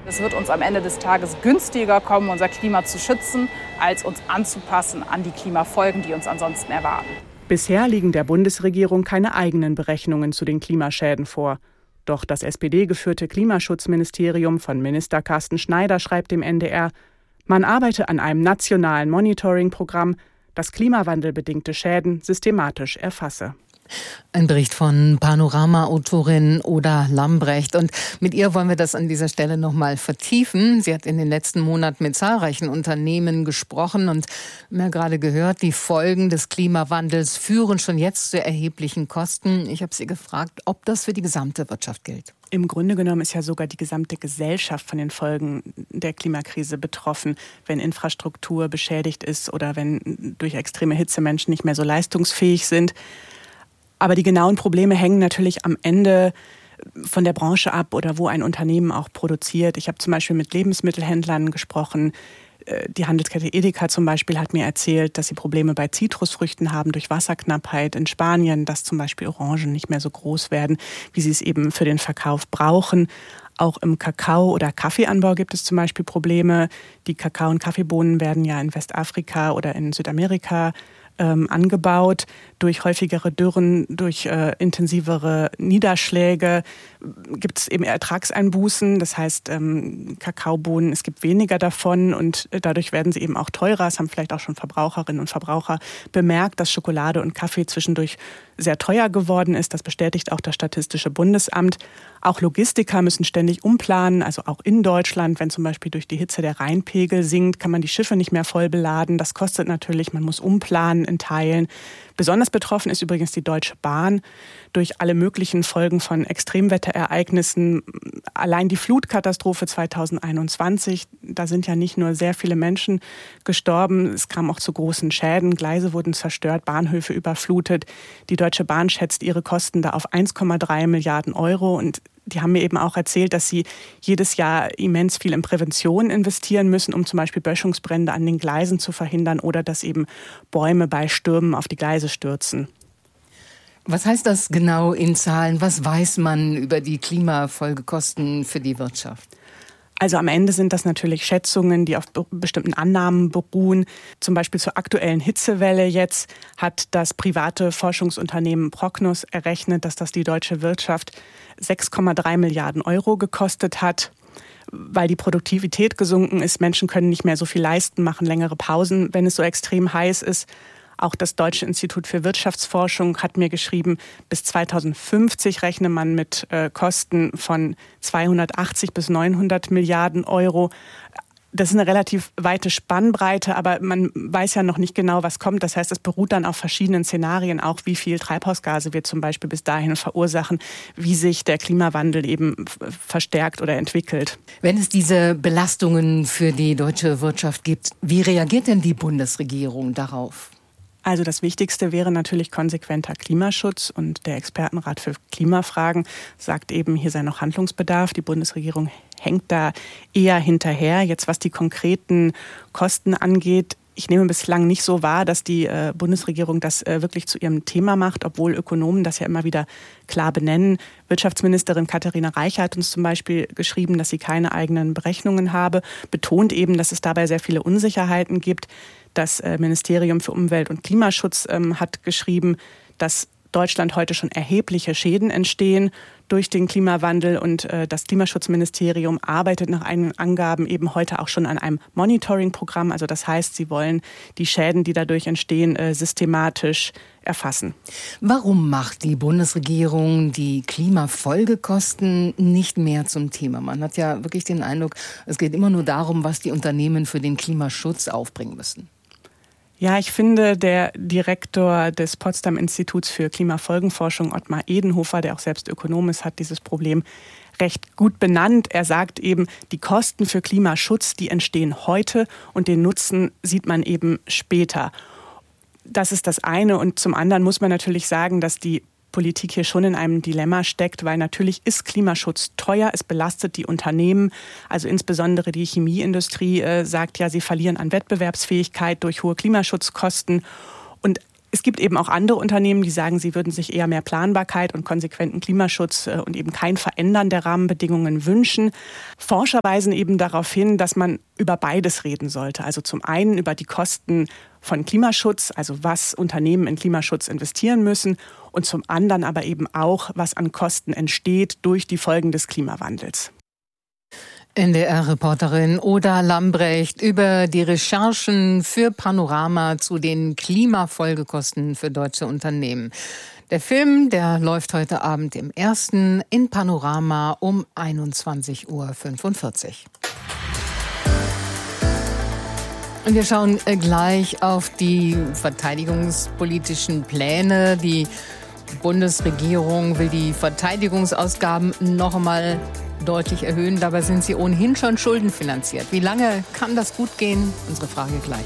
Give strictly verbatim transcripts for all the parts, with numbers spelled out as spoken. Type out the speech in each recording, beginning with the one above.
Es wird uns am Ende des Tages günstiger kommen, unser Klima zu schützen, als uns anzupassen an die Klimafolgen, die uns ansonsten erwarten. Bisher liegen der Bundesregierung keine eigenen Berechnungen zu den Klimaschäden vor. Doch das S P D-geführte Klimaschutzministerium von Minister Carsten Schneider schreibt im N D R, man arbeite an einem nationalen Monitoring-Programm, das klimawandelbedingte Schäden systematisch erfasse. Ein Bericht von Panorama-Autorin Oda Lambrecht. Und mit ihr wollen wir das an dieser Stelle noch mal vertiefen. Sie hat in den letzten Monaten mit zahlreichen Unternehmen gesprochen und wir haben ja gerade gehört, die Folgen des Klimawandels führen schon jetzt zu erheblichen Kosten. Ich habe sie gefragt, ob das für die gesamte Wirtschaft gilt. Im Grunde genommen ist ja sogar die gesamte Gesellschaft von den Folgen der Klimakrise betroffen, wenn Infrastruktur beschädigt ist oder wenn durch extreme Hitze Menschen nicht mehr so leistungsfähig sind. Aber die genauen Probleme hängen natürlich am Ende von der Branche ab oder wo ein Unternehmen auch produziert. Ich habe zum Beispiel mit Lebensmittelhändlern gesprochen. Die Handelskette Edeka zum Beispiel hat mir erzählt, dass sie Probleme bei Zitrusfrüchten haben durch Wasserknappheit in Spanien, dass zum Beispiel Orangen nicht mehr so groß werden, wie sie es eben für den Verkauf brauchen. Auch im Kakao- oder Kaffeeanbau gibt es zum Beispiel Probleme. Die Kakao- und Kaffeebohnen werden ja in Westafrika oder in Südamerika ähm, angebaut. Durch häufigere Dürren, durch äh, intensivere Niederschläge gibt es eben Ertragseinbußen. Das heißt, ähm, Kakaobohnen, es gibt weniger davon und dadurch werden sie eben auch teurer. Es haben vielleicht auch schon Verbraucherinnen und Verbraucher bemerkt, dass Schokolade und Kaffee zwischendurch sehr teuer geworden ist. Das bestätigt auch das Statistische Bundesamt. Auch Logistiker müssen ständig umplanen, also auch in Deutschland. Wenn zum Beispiel durch die Hitze der Rheinpegel sinkt, kann man die Schiffe nicht mehr voll beladen. Das kostet natürlich, man muss umplanen in Teilen. Besonders betroffen ist übrigens die Deutsche Bahn durch alle möglichen Folgen von Extremwetterereignissen. Allein die Flutkatastrophe zweitausendeinundzwanzig, da sind ja nicht nur sehr viele Menschen gestorben, es kam auch zu großen Schäden. Gleise wurden zerstört, Bahnhöfe überflutet. Die Deutsche Bahn schätzt ihre Kosten da auf eins Komma drei Milliarden Euro und die haben mir eben auch erzählt, dass sie jedes Jahr immens viel in Prävention investieren müssen, um zum Beispiel Böschungsbrände an den Gleisen zu verhindern oder dass eben Bäume bei Stürmen auf die Gleise stürzen. Was heißt das genau in Zahlen? Was weiß man über die Klimafolgekosten für die Wirtschaft? Also am Ende sind das natürlich Schätzungen, die auf be- bestimmten Annahmen beruhen. Zum Beispiel zur aktuellen Hitzewelle jetzt hat das private Forschungsunternehmen Prognos errechnet, dass das die deutsche Wirtschaft sechs Komma drei Milliarden Euro gekostet hat, weil die Produktivität gesunken ist. Menschen können nicht mehr so viel leisten, machen längere Pausen, wenn es so extrem heiß ist. Auch das Deutsche Institut für Wirtschaftsforschung hat mir geschrieben, bis zweitausendfünfzig rechne man mit äh, Kosten von zweihundertachtzig bis neunhundert Milliarden Euro. Das ist eine relativ weite Spannbreite, aber man weiß ja noch nicht genau, was kommt. Das heißt, es beruht dann auf verschiedenen Szenarien, auch wie viel Treibhausgase wir zum Beispiel bis dahin verursachen, wie sich der Klimawandel eben verstärkt oder entwickelt. Wenn es diese Belastungen für die deutsche Wirtschaft gibt, wie reagiert denn die Bundesregierung darauf? Also das Wichtigste wäre natürlich konsequenter Klimaschutz und der Expertenrat für Klimafragen sagt eben, hier sei noch Handlungsbedarf. Die Bundesregierung hängt da eher hinterher. Jetzt was die konkreten Kosten angeht, ich nehme bislang nicht so wahr, dass die äh, Bundesregierung das äh, wirklich zu ihrem Thema macht, obwohl Ökonomen das ja immer wieder klar benennen. Wirtschaftsministerin Katharina Reiche hat uns zum Beispiel geschrieben, dass sie keine eigenen Berechnungen habe, betont eben, dass es dabei sehr viele Unsicherheiten gibt. Das äh, Ministerium für Umwelt und Klimaschutz ähm, hat geschrieben, dass Deutschland heute schon erhebliche Schäden entstehen durch den Klimawandel und äh, das Klimaschutzministerium arbeitet nach eigenen Angaben eben heute auch schon an einem Monitoring-Programm. Also das heißt, sie wollen die Schäden, die dadurch entstehen, äh, systematisch erfassen. Warum macht die Bundesregierung die Klimafolgekosten nicht mehr zum Thema? Man hat ja wirklich den Eindruck, es geht immer nur darum, was die Unternehmen für den Klimaschutz aufbringen müssen. Ja, ich finde, der Direktor des Potsdam-Instituts für Klimafolgenforschung, Ottmar Edenhofer, der auch selbst Ökonom ist, hat dieses Problem recht gut benannt. Er sagt eben, die Kosten für Klimaschutz, die entstehen heute und den Nutzen sieht man eben später. Das ist das eine. Und zum anderen muss man natürlich sagen, dass die Politik hier schon in einem Dilemma steckt, weil natürlich ist Klimaschutz teuer, es belastet die Unternehmen, also insbesondere die Chemieindustrie äh, sagt ja, sie verlieren an Wettbewerbsfähigkeit durch hohe Klimaschutzkosten und Es gibt eben auch andere Unternehmen, die sagen, sie würden sich eher mehr Planbarkeit und konsequenten Klimaschutz und eben kein Verändern der Rahmenbedingungen wünschen. Forscher weisen eben darauf hin, dass man über beides reden sollte. Also zum einen über die Kosten von Klimaschutz, also was Unternehmen in Klimaschutz investieren müssen, und zum anderen aber eben auch, was an Kosten entsteht durch die Folgen des Klimawandels. N D R-Reporterin Oda Lambrecht über die Recherchen für Panorama zu den Klimafolgekosten für deutsche Unternehmen. Der Film, der läuft heute Abend im ersten in Panorama um einundzwanzig Uhr fünfundvierzig. Und wir schauen gleich auf die verteidigungspolitischen Pläne. Die Bundesregierung will die Verteidigungsausgaben noch einmal deutlich erhöhen. Dabei sind sie ohnehin schon schuldenfinanziert. Wie lange kann das gut gehen? Unsere Frage gleich.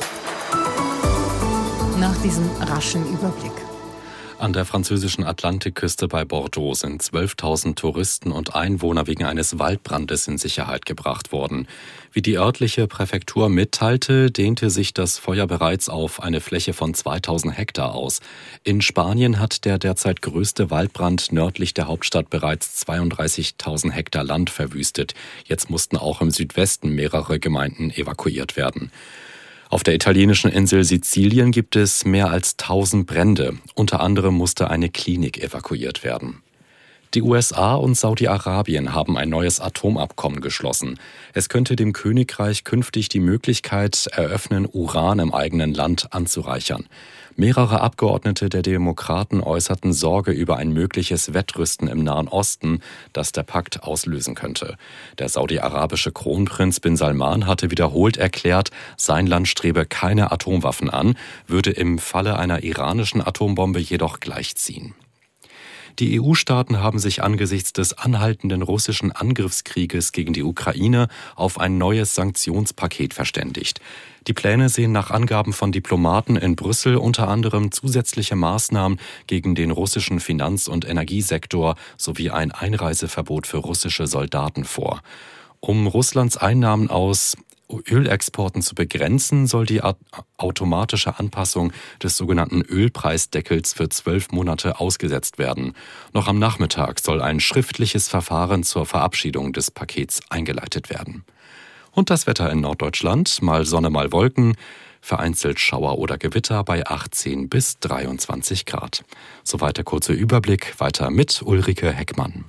Nach diesem raschen Überblick. An der französischen Atlantikküste bei Bordeaux sind zwölftausend Touristen und Einwohner wegen eines Waldbrandes in Sicherheit gebracht worden. Wie die örtliche Präfektur mitteilte, dehnte sich das Feuer bereits auf eine Fläche von zweitausend Hektar aus. In Spanien hat der derzeit größte Waldbrand nördlich der Hauptstadt bereits zweiunddreißigtausend Hektar Land verwüstet. Jetzt mussten auch im Südwesten mehrere Gemeinden evakuiert werden. Auf der italienischen Insel Sizilien gibt es mehr als tausend Brände. Unter anderem musste eine Klinik evakuiert werden. Die U S A und Saudi-Arabien haben ein neues Atomabkommen geschlossen. Es könnte dem Königreich künftig die Möglichkeit eröffnen, Uran im eigenen Land anzureichern. Mehrere Abgeordnete der Demokraten äußerten Sorge über ein mögliches Wettrüsten im Nahen Osten, das der Pakt auslösen könnte. Der saudi-arabische Kronprinz bin Salman hatte wiederholt erklärt, sein Land strebe keine Atomwaffen an, würde im Falle einer iranischen Atombombe jedoch gleichziehen. Die E U-Staaten haben sich angesichts des anhaltenden russischen Angriffskrieges gegen die Ukraine auf ein neues Sanktionspaket verständigt. Die Pläne sehen nach Angaben von Diplomaten in Brüssel unter anderem zusätzliche Maßnahmen gegen den russischen Finanz- und Energiesektor sowie ein Einreiseverbot für russische Soldaten vor. Um Russlands Einnahmen aus Ölexporten zu begrenzen, soll die automatische Anpassung des sogenannten Ölpreisdeckels für zwölf Monate ausgesetzt werden. Noch am Nachmittag soll ein schriftliches Verfahren zur Verabschiedung des Pakets eingeleitet werden. Und das Wetter in Norddeutschland, mal Sonne, mal Wolken, vereinzelt Schauer oder Gewitter bei achtzehn bis dreiundzwanzig Grad. Soweit der kurze Überblick, weiter mit Ulrike Heckmann.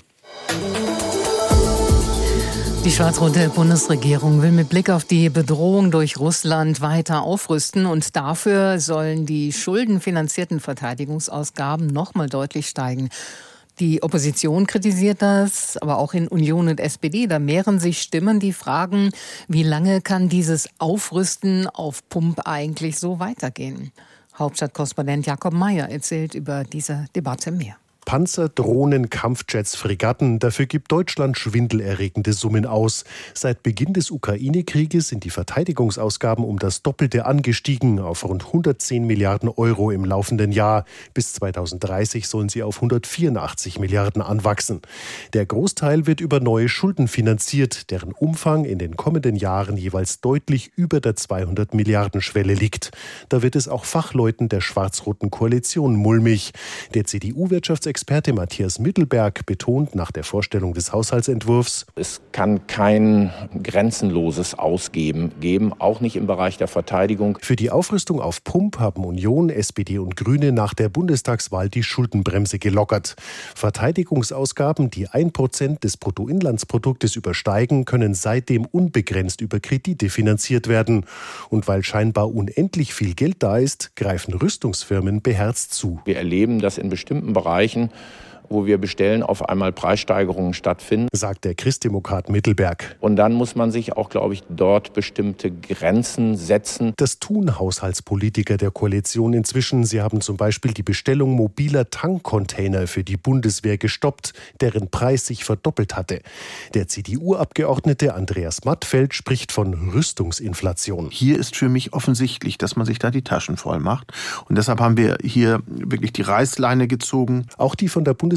Die schwarz-rote Bundesregierung will mit Blick auf die Bedrohung durch Russland weiter aufrüsten und dafür sollen die schuldenfinanzierten Verteidigungsausgaben nochmal deutlich steigen. Die Opposition kritisiert das, aber auch in Union und S P D, da mehren sich Stimmen, die fragen, wie lange kann dieses Aufrüsten auf Pump eigentlich so weitergehen? Hauptstadtkorrespondent Jakob Mayer erzählt über diese Debatte mehr. Panzer, Drohnen, Kampfjets, Fregatten, dafür gibt Deutschland schwindelerregende Summen aus. Seit Beginn des Ukraine-Krieges sind die Verteidigungsausgaben um das Doppelte angestiegen, auf rund hundertzehn Milliarden Euro im laufenden Jahr. Bis zweitausenddreißig sollen sie auf hundertvierundachtzig Milliarden anwachsen. Der Großteil wird über neue Schulden finanziert, deren Umfang in den kommenden Jahren jeweils deutlich über der zweihundert Milliarden Schwelle liegt. Da wird es auch Fachleuten der schwarz-roten Koalition mulmig. Der C D U-Wirtschaftsexperte Experte Matthias Mittelberg betont nach der Vorstellung des Haushaltsentwurfs: Es kann kein grenzenloses Ausgeben geben, auch nicht im Bereich der Verteidigung. Für die Aufrüstung auf Pump haben Union, S P D und Grüne nach der Bundestagswahl die Schuldenbremse gelockert. Verteidigungsausgaben, die ein Prozent des Bruttoinlandsproduktes übersteigen, können seitdem unbegrenzt über Kredite finanziert werden. Und weil scheinbar unendlich viel Geld da ist, greifen Rüstungsfirmen beherzt zu. Wir erleben, dass in bestimmten Bereichen, wo wir bestellen, auf einmal Preissteigerungen stattfinden, sagt der Christdemokrat Mittelberg. Und dann muss man sich auch, glaube ich, dort bestimmte Grenzen setzen. Das tun Haushaltspolitiker der Koalition inzwischen. Sie haben zum Beispiel die Bestellung mobiler Tankcontainer für die Bundeswehr gestoppt, deren Preis sich verdoppelt hatte. Der C D U-Abgeordnete Andreas Mattfeld spricht von Rüstungsinflation. Hier ist für mich offensichtlich, dass man sich da die Taschen voll macht. Und deshalb haben wir hier wirklich die Reißleine gezogen. Auch die von der Bundesregierung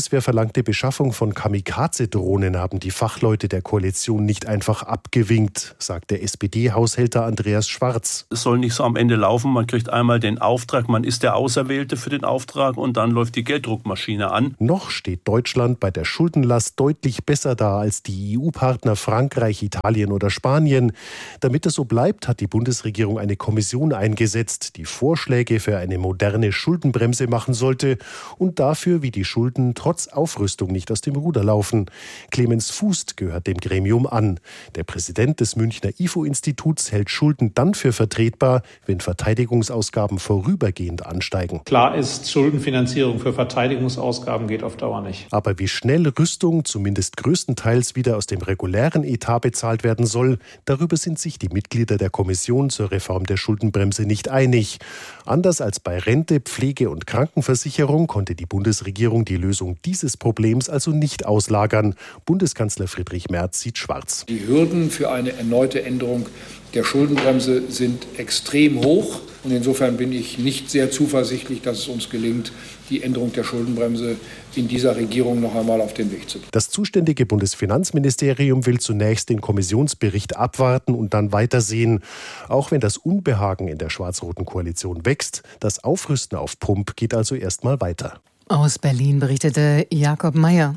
Bundeswehr verlangte Beschaffung von Kamikaze-Drohnen haben die Fachleute der Koalition nicht einfach abgewinkt, sagt der S P D-Haushälter Andreas Schwarz. Es soll nicht so am Ende laufen, man kriegt einmal den Auftrag, man ist der Auserwählte für den Auftrag und dann läuft die Gelddruckmaschine an. Noch steht Deutschland bei der Schuldenlast deutlich besser da als die E U-Partner Frankreich, Italien oder Spanien. Damit es so bleibt, hat die Bundesregierung eine Kommission eingesetzt, die Vorschläge für eine moderne Schuldenbremse machen sollte und dafür, wie die Schulden trotz Aufrüstung nicht aus dem Ruder laufen. Clemens Fußt gehört dem Gremium an. Der Präsident des Münchner I F O-Instituts hält Schulden dann für vertretbar, wenn Verteidigungsausgaben vorübergehend ansteigen. Klar ist, Schuldenfinanzierung für Verteidigungsausgaben geht auf Dauer nicht. Aber wie schnell Rüstung zumindest größtenteils wieder aus dem regulären Etat bezahlt werden soll, darüber sind sich die Mitglieder der Kommission zur Reform der Schuldenbremse nicht einig. Anders als bei Rente, Pflege und Krankenversicherung konnte die Bundesregierung die Lösung dieses Problems also nicht auslagern. Bundeskanzler Friedrich Merz sieht schwarz. Die Hürden für eine erneute Änderung der Schuldenbremse sind extrem hoch. Und insofern bin ich nicht sehr zuversichtlich, dass es uns gelingt, die Änderung der Schuldenbremse in dieser Regierung noch einmal auf den Weg zu bringen. Das zuständige Bundesfinanzministerium will zunächst den Kommissionsbericht abwarten und dann weitersehen. Auch wenn das Unbehagen in der schwarz-roten Koalition wächst, das Aufrüsten auf Pump geht also erstmal weiter. Aus Berlin berichtete Jakob Meyer.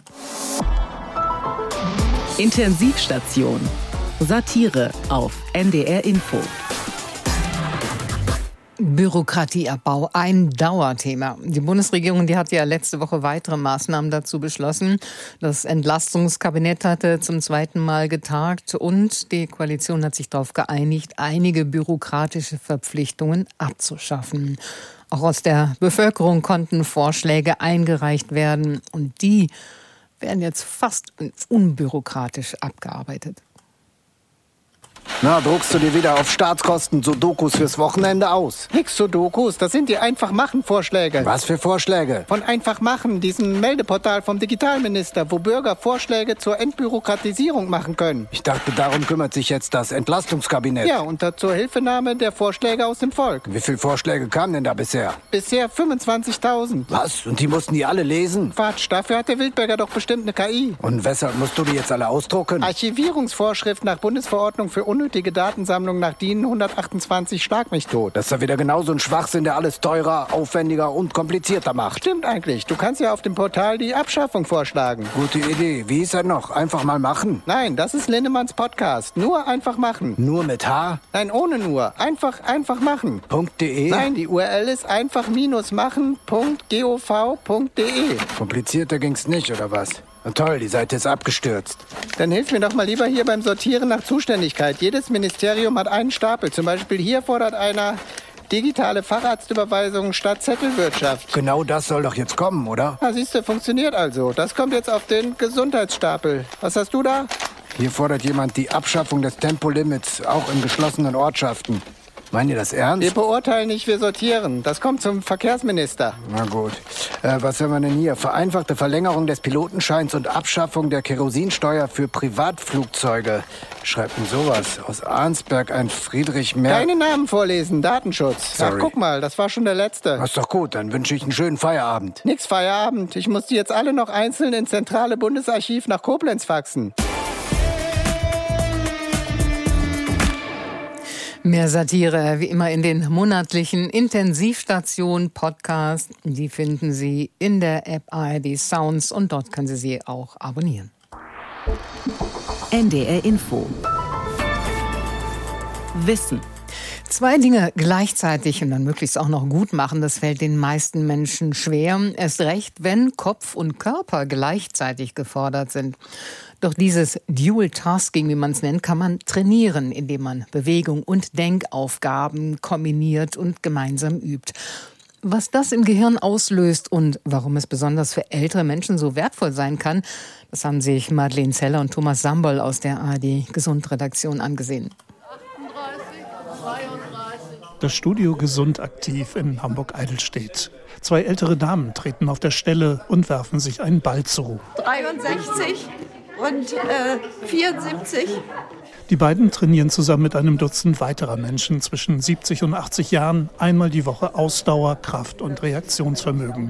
Intensivstation. Satire auf N D R Info. Bürokratieabbau, ein Dauerthema. Die Bundesregierung, die hat ja letzte Woche weitere Maßnahmen dazu beschlossen. Das Entlastungskabinett hatte zum zweiten Mal getagt und die Koalition hat sich darauf geeinigt, einige bürokratische Verpflichtungen abzuschaffen. Auch aus der Bevölkerung konnten Vorschläge eingereicht werden und die werden jetzt fast unbürokratisch abgearbeitet. Na, druckst du dir wieder auf Staatskosten Sudokus fürs Wochenende aus? Nix Sudokus, das sind die Einfach-Machen-Vorschläge. Was für Vorschläge? Von Einfach-Machen, diesem Meldeportal vom Digitalminister, wo Bürger Vorschläge zur Entbürokratisierung machen können. Ich dachte, darum kümmert sich jetzt das Entlastungskabinett. Ja, und zur Hilfenahme der Vorschläge aus dem Volk. Wie viele Vorschläge kamen denn da bisher? Bisher fünfundzwanzigtausend. Was? Und die mussten die alle lesen? Quatsch, dafür hat der Wildberger doch bestimmt eine K I. Und weshalb musst du die jetzt alle ausdrucken? Archivierungsvorschrift nach Bundesverordnung für unnötige Datensammlung nach D I N hundertachtundzwanzig Schlag mich tot. Das ist ja wieder genauso ein Schwachsinn, der alles teurer, aufwendiger und komplizierter macht. Stimmt eigentlich. Du kannst ja auf dem Portal die Abschaffung vorschlagen. Gute Idee. Wie ist er noch? Einfach mal machen? Nein, das ist Lindemanns Podcast. Nur einfach machen. Nur mit H? Nein, ohne nur. Einfach, einfach machen. .de? Nein, die U R L ist einfach-machen punkt gov punkt de. Komplizierter ging's nicht, oder was? Na toll, die Seite ist abgestürzt. Dann hilf mir doch mal lieber hier beim Sortieren nach Zuständigkeit. Jedes Ministerium hat einen Stapel. Zum Beispiel hier fordert einer digitale Facharztüberweisung statt Zettelwirtschaft. Genau das soll doch jetzt kommen, oder? Na, siehst du, funktioniert also. Das kommt jetzt auf den Gesundheitsstapel. Was hast du da? Hier fordert jemand die Abschaffung des Tempolimits, auch in geschlossenen Ortschaften. Meint ihr das ernst? Wir beurteilen nicht, wir sortieren. Das kommt zum Verkehrsminister. Na gut. Äh, was haben wir denn hier? Vereinfachte Verlängerung des Pilotenscheins und Abschaffung der Kerosinsteuer für Privatflugzeuge. Schreibt denn sowas? Aus Arnsberg ein Friedrich Merz. Keine Namen vorlesen, Datenschutz. Sorry. Ach, guck mal, das war schon der letzte. Das ist doch gut, dann wünsche ich einen schönen Feierabend. Nix Feierabend. Ich muss die jetzt alle noch einzeln ins zentrale Bundesarchiv nach Koblenz faxen. Mehr Satire, wie immer in den monatlichen Intensivstation-Podcasts. Die finden Sie in der App A R D Sounds und dort können Sie sie auch abonnieren. N D R Info. Wissen. Zwei Dinge gleichzeitig und dann möglichst auch noch gut machen, das fällt den meisten Menschen schwer. Erst recht, wenn Kopf und Körper gleichzeitig gefordert sind. Doch dieses Dual Tasking, wie man es nennt, kann man trainieren, indem man Bewegung und Denkaufgaben kombiniert und gemeinsam übt. Was das im Gehirn auslöst und warum es besonders für ältere Menschen so wertvoll sein kann, das haben sich Madeleine Zeller und Thomas Sambol aus der A R D Gesund-Redaktion angesehen. Das Studio Gesund aktiv in Hamburg-Eidelstedt. Zwei ältere Damen treten auf der Stelle und werfen sich einen Ball zu. dreiundsechzig und äh, vierundsiebzig. Die beiden trainieren zusammen mit einem Dutzend weiterer Menschen zwischen siebzig und achtzig Jahren einmal die Woche Ausdauer, Kraft und Reaktionsvermögen.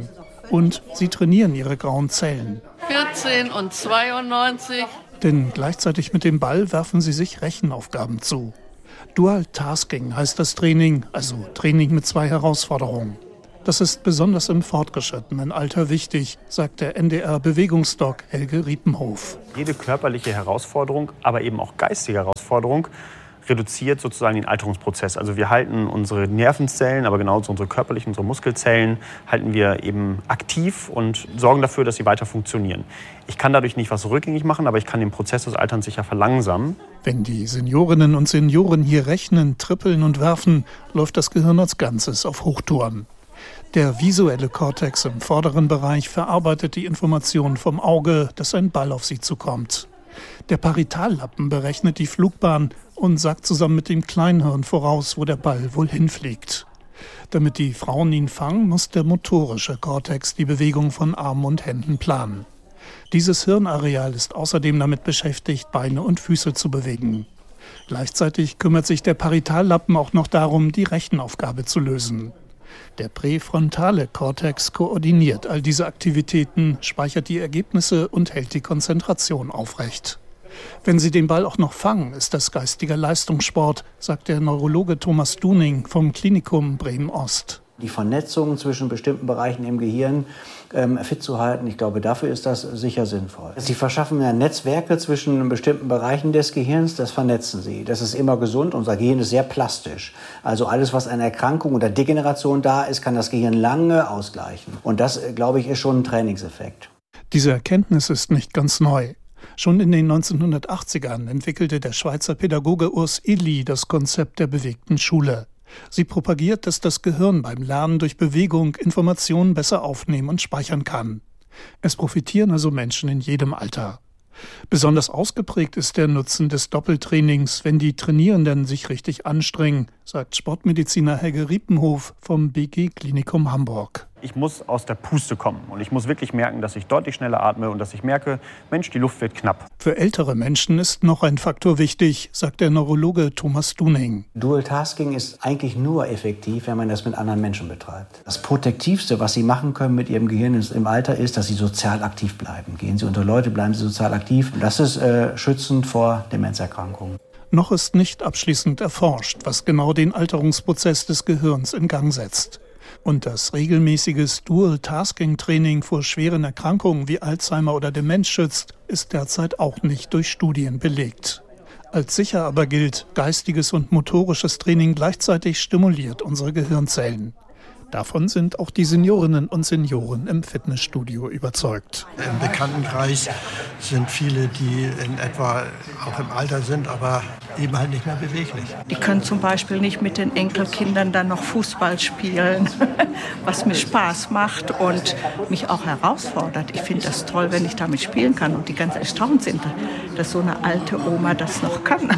Und sie trainieren ihre grauen Zellen. vierzehn und zweiundneunzig. Denn gleichzeitig mit dem Ball werfen sie sich Rechenaufgaben zu. Dual Tasking heißt das Training, also Training mit zwei Herausforderungen. Das ist besonders im fortgeschrittenen Alter wichtig, sagt der N D R-Bewegungsdoc Helge Riepenhof. Jede körperliche Herausforderung, aber eben auch geistige Herausforderung reduziert sozusagen den Alterungsprozess. Also wir halten unsere Nervenzellen, aber genauso unsere körperlichen, unsere Muskelzellen, halten wir eben aktiv und sorgen dafür, dass sie weiter funktionieren. Ich kann dadurch nicht was rückgängig machen, aber ich kann den Prozess des Alterns sicher verlangsamen. Wenn die Seniorinnen und Senioren hier rechnen, trippeln und werfen, läuft das Gehirn als Ganzes auf Hochtouren. Der visuelle Kortex im vorderen Bereich verarbeitet die Informationen vom Auge, dass ein Ball auf sie zukommt. Der Parietallappen berechnet die Flugbahn und sagt zusammen mit dem Kleinhirn voraus, wo der Ball wohl hinfliegt. Damit die Frauen ihn fangen, muss der motorische Kortex die Bewegung von Armen und Händen planen. Dieses Hirnareal ist außerdem damit beschäftigt, Beine und Füße zu bewegen. Gleichzeitig kümmert sich der Parietallappen auch noch darum, die Rechenaufgabe zu lösen. Der präfrontale Kortex koordiniert all diese Aktivitäten, speichert die Ergebnisse und hält die Konzentration aufrecht. Wenn Sie den Ball auch noch fangen, ist das geistiger Leistungssport, sagt der Neurologe Thomas Duning vom Klinikum Bremen-Ost. Die Vernetzung zwischen bestimmten Bereichen im Gehirn ähm, fit zu halten, ich glaube, dafür ist das sicher sinnvoll. Sie verschaffen ja Netzwerke zwischen bestimmten Bereichen des Gehirns, das vernetzen sie. Das ist immer gesund, unser Gehirn ist sehr plastisch. Also alles, was an Erkrankung oder Degeneration da ist, kann das Gehirn lange ausgleichen. Und das, glaube ich, ist schon ein Trainingseffekt. Diese Erkenntnis ist nicht ganz neu. Schon in den neunzehnhundertachtzigern entwickelte der Schweizer Pädagoge Urs Illy das Konzept der bewegten Schule. Sie propagiert, dass das Gehirn beim Lernen durch Bewegung Informationen besser aufnehmen und speichern kann. Es profitieren also Menschen in jedem Alter. Besonders ausgeprägt ist der Nutzen des Doppeltrainings, wenn die Trainierenden sich richtig anstrengen, sagt Sportmediziner Helge Riepenhof vom B G-Klinikum Hamburg. Ich muss aus der Puste kommen und ich muss wirklich merken, dass ich deutlich schneller atme und dass ich merke, Mensch, die Luft wird knapp. Für ältere Menschen ist noch ein Faktor wichtig, sagt der Neurologe Thomas Duning. Dual Tasking ist eigentlich nur effektiv, wenn man das mit anderen Menschen betreibt. Das Protektivste, was Sie machen können mit Ihrem Gehirn im Alter, ist, dass Sie sozial aktiv bleiben. Gehen Sie unter Leute, bleiben Sie sozial aktiv. Und das ist äh, schützend vor Demenzerkrankungen. Noch ist nicht abschließend erforscht, was genau den Alterungsprozess des Gehirns in Gang setzt. Und das regelmäßiges Dual-Tasking-Training vor schweren Erkrankungen wie Alzheimer oder Demenz schützt, ist derzeit auch nicht durch Studien belegt. Als sicher aber gilt, geistiges und motorisches Training gleichzeitig stimuliert unsere Gehirnzellen. Davon sind auch die Seniorinnen und Senioren im Fitnessstudio überzeugt. Im Bekanntenkreis sind viele, die in etwa auch im Alter sind, aber eben halt nicht mehr beweglich. Die können zum Beispiel nicht mit den Enkelkindern dann noch Fußball spielen, was mir Spaß macht und mich auch herausfordert. Ich finde das toll, wenn ich damit spielen kann und die ganz erstaunt sind, dass so eine alte Oma das noch kann.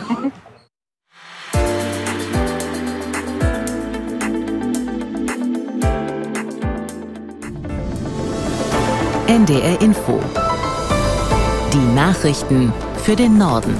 N D R Info. Die Nachrichten für den Norden.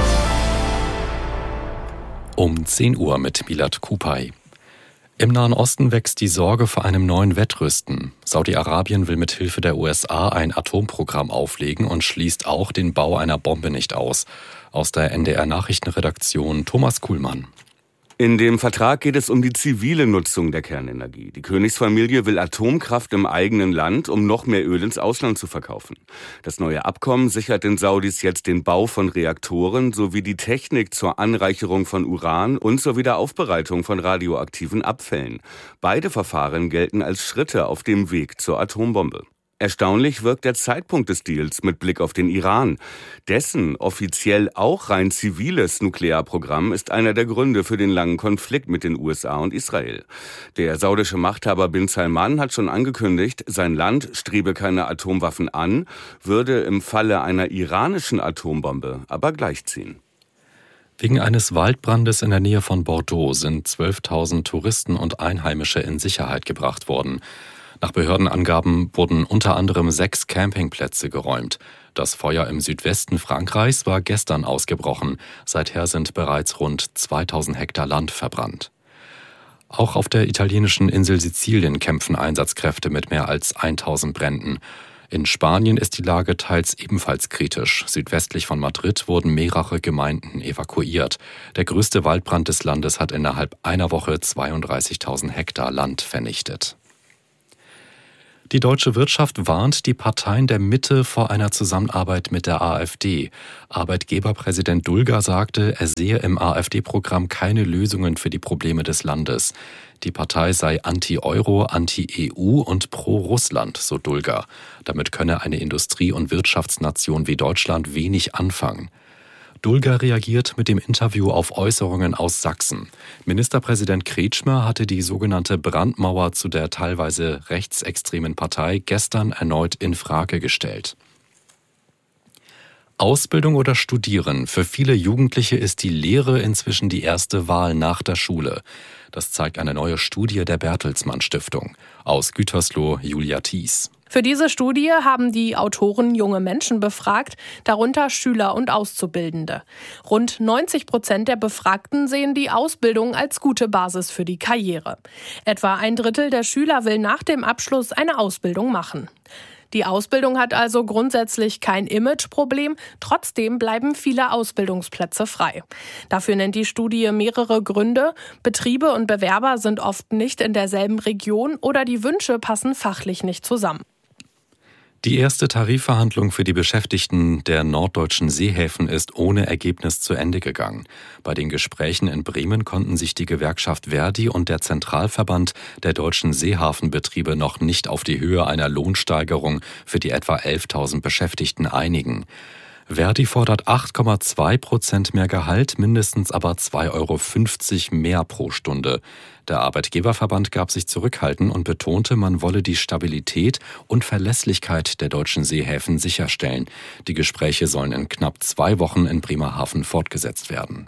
Um zehn Uhr mit Milad Kupay. Im Nahen Osten wächst die Sorge vor einem neuen Wettrüsten. Saudi-Arabien will mit Hilfe der U S A ein Atomprogramm auflegen und schließt auch den Bau einer Bombe nicht aus. Aus der N D R-Nachrichtenredaktion Thomas Kuhlmann. In dem Vertrag geht es um die zivile Nutzung der Kernenergie. Die Königsfamilie will Atomkraft im eigenen Land, um noch mehr Öl ins Ausland zu verkaufen. Das neue Abkommen sichert den Saudis jetzt den Bau von Reaktoren sowie die Technik zur Anreicherung von Uran und zur Wiederaufbereitung von radioaktiven Abfällen. Beide Verfahren gelten als Schritte auf dem Weg zur Atombombe. Erstaunlich wirkt der Zeitpunkt des Deals mit Blick auf den Iran. Dessen offiziell auch rein ziviles Nuklearprogramm ist einer der Gründe für den langen Konflikt mit den U S A und Israel. Der saudische Machthaber bin Salman hat schon angekündigt, sein Land strebe keine Atomwaffen an, würde im Falle einer iranischen Atombombe aber gleichziehen. Wegen eines Waldbrandes in der Nähe von Bordeaux sind zwölftausend Touristen und Einheimische in Sicherheit gebracht worden. Nach Behördenangaben wurden unter anderem sechs Campingplätze geräumt. Das Feuer im Südwesten Frankreichs war gestern ausgebrochen. Seither sind bereits rund zweitausend Hektar Land verbrannt. Auch auf der italienischen Insel Sizilien kämpfen Einsatzkräfte mit mehr als tausend Bränden. In Spanien ist die Lage teils ebenfalls kritisch. Südwestlich von Madrid wurden mehrere Gemeinden evakuiert. Der größte Waldbrand des Landes hat innerhalb einer Woche zweiunddreißigtausend Hektar Land vernichtet. Die deutsche Wirtschaft warnt die Parteien der Mitte vor einer Zusammenarbeit mit der AfD. Arbeitgeberpräsident Dulger sagte, er sehe im AfD-Programm keine Lösungen für die Probleme des Landes. Die Partei sei anti-Euro, anti-E U und pro-Russland, so Dulger. Damit könne eine Industrie- und Wirtschaftsnation wie Deutschland wenig anfangen. Dulger reagiert mit dem Interview auf Äußerungen aus Sachsen. Ministerpräsident Kretschmer hatte die sogenannte Brandmauer zu der teilweise rechtsextremen Partei gestern erneut in Frage gestellt. Ausbildung oder Studieren? Für viele Jugendliche ist die Lehre inzwischen die erste Wahl nach der Schule. Das zeigt eine neue Studie der Bertelsmann Stiftung. Aus Gütersloh, Julia Thies. Für diese Studie haben die Autoren junge Menschen befragt, darunter Schüler und Auszubildende. Rund neunzig Prozent der Befragten sehen die Ausbildung als gute Basis für die Karriere. Etwa ein Drittel der Schüler will nach dem Abschluss eine Ausbildung machen. Die Ausbildung hat also grundsätzlich kein Imageproblem, trotzdem bleiben viele Ausbildungsplätze frei. Dafür nennt die Studie mehrere Gründe. Betriebe und Bewerber sind oft nicht in derselben Region oder die Wünsche passen fachlich nicht zusammen. Die erste Tarifverhandlung für die Beschäftigten der norddeutschen Seehäfen ist ohne Ergebnis zu Ende gegangen. Bei den Gesprächen in Bremen konnten sich die Gewerkschaft Verdi und der Zentralverband der deutschen Seehafenbetriebe noch nicht auf die Höhe einer Lohnsteigerung für die etwa elftausend Beschäftigten einigen. Verdi fordert acht Komma zwei Prozent mehr Gehalt, mindestens aber zwei Euro fünfzig mehr pro Stunde. Der Arbeitgeberverband gab sich zurückhalten und betonte, man wolle die Stabilität und Verlässlichkeit der deutschen Seehäfen sicherstellen. Die Gespräche sollen in knapp zwei Wochen in Bremerhaven fortgesetzt werden.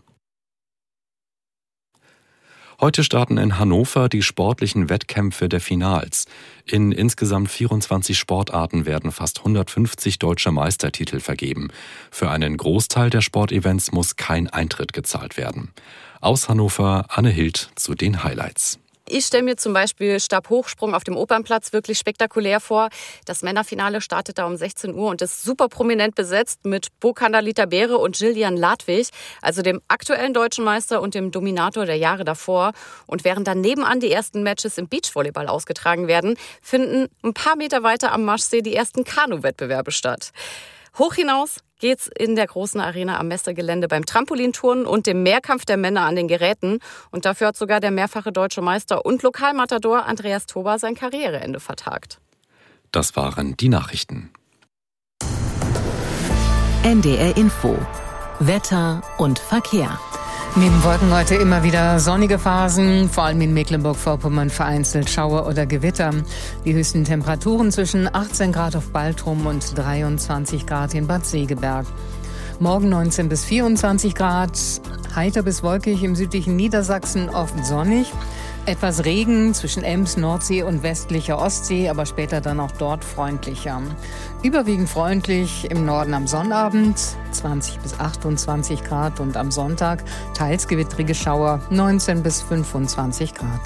Heute starten in Hannover die sportlichen Wettkämpfe der Finals. In insgesamt vierundzwanzig Sportarten werden fast hundertfünfzig deutsche Meistertitel vergeben. Für einen Großteil der Sportevents muss kein Eintritt gezahlt werden. Aus Hannover, Anne Hild zu den Highlights. Ich stelle mir zum Beispiel Stabhochsprung auf dem Opernplatz wirklich spektakulär vor. Das Männerfinale startet da um sechzehn Uhr und ist super prominent besetzt mit Bokanda Beere und Gillian Ladwig, also dem aktuellen deutschen Meister und dem Dominator der Jahre davor. Und während dann nebenan die ersten Matches im Beachvolleyball ausgetragen werden, finden ein paar Meter weiter am Maschsee die ersten Kanu-Wettbewerbe statt. Hoch hinaus geht's in der großen Arena am Messegelände beim Trampolinturnen und dem Mehrkampf der Männer an den Geräten. Und dafür hat sogar der mehrfache deutsche Meister und Lokalmatador Andreas Toba sein Karriereende vertagt. Das waren die Nachrichten. N D R Info. Wetter und Verkehr. Neben Wolken heute immer wieder sonnige Phasen, vor allem in Mecklenburg-Vorpommern vereinzelt Schauer oder Gewitter. Die höchsten Temperaturen zwischen achtzehn Grad auf Baltrum und dreiundzwanzig Grad in Bad Segeberg. Morgen neunzehn bis vierundzwanzig Grad, heiter bis wolkig im südlichen Niedersachsen, oft sonnig. Etwas Regen zwischen Ems, Nordsee und westlicher Ostsee, aber später dann auch dort freundlicher. Überwiegend freundlich im Norden am Sonnabend, zwanzig bis achtundzwanzig Grad und am Sonntag teils gewittrige Schauer, neunzehn bis fünfundzwanzig Grad.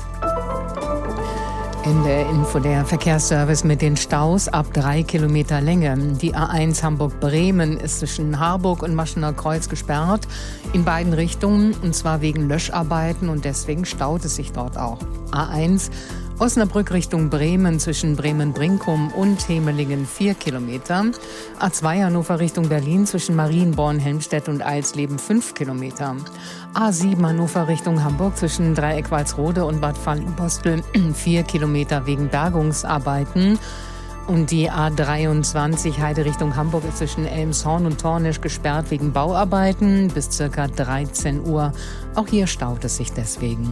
In der Info der Verkehrsservice mit den Staus ab drei Kilometer Länge. Die A eins Hamburg-Bremen ist zwischen Harburg und Maschener Kreuz gesperrt, in beiden Richtungen, und zwar wegen Löscharbeiten, und deswegen staut es sich dort auch. A eins Osnabrück Richtung Bremen zwischen Bremen-Brinkum und Hemelingen vier Kilometer. A zwei Hannover Richtung Berlin zwischen Marienborn, Helmstedt und Eilsleben fünf Kilometer. A sieben Hannover Richtung Hamburg zwischen Dreieck-Walsrode und Bad Fallenbostel vier Kilometer wegen Bergungsarbeiten. Und die A dreiundzwanzig Heide Richtung Hamburg ist zwischen Elmshorn und Tornisch gesperrt wegen Bauarbeiten bis circa dreizehn Uhr. Auch hier staut es sich deswegen.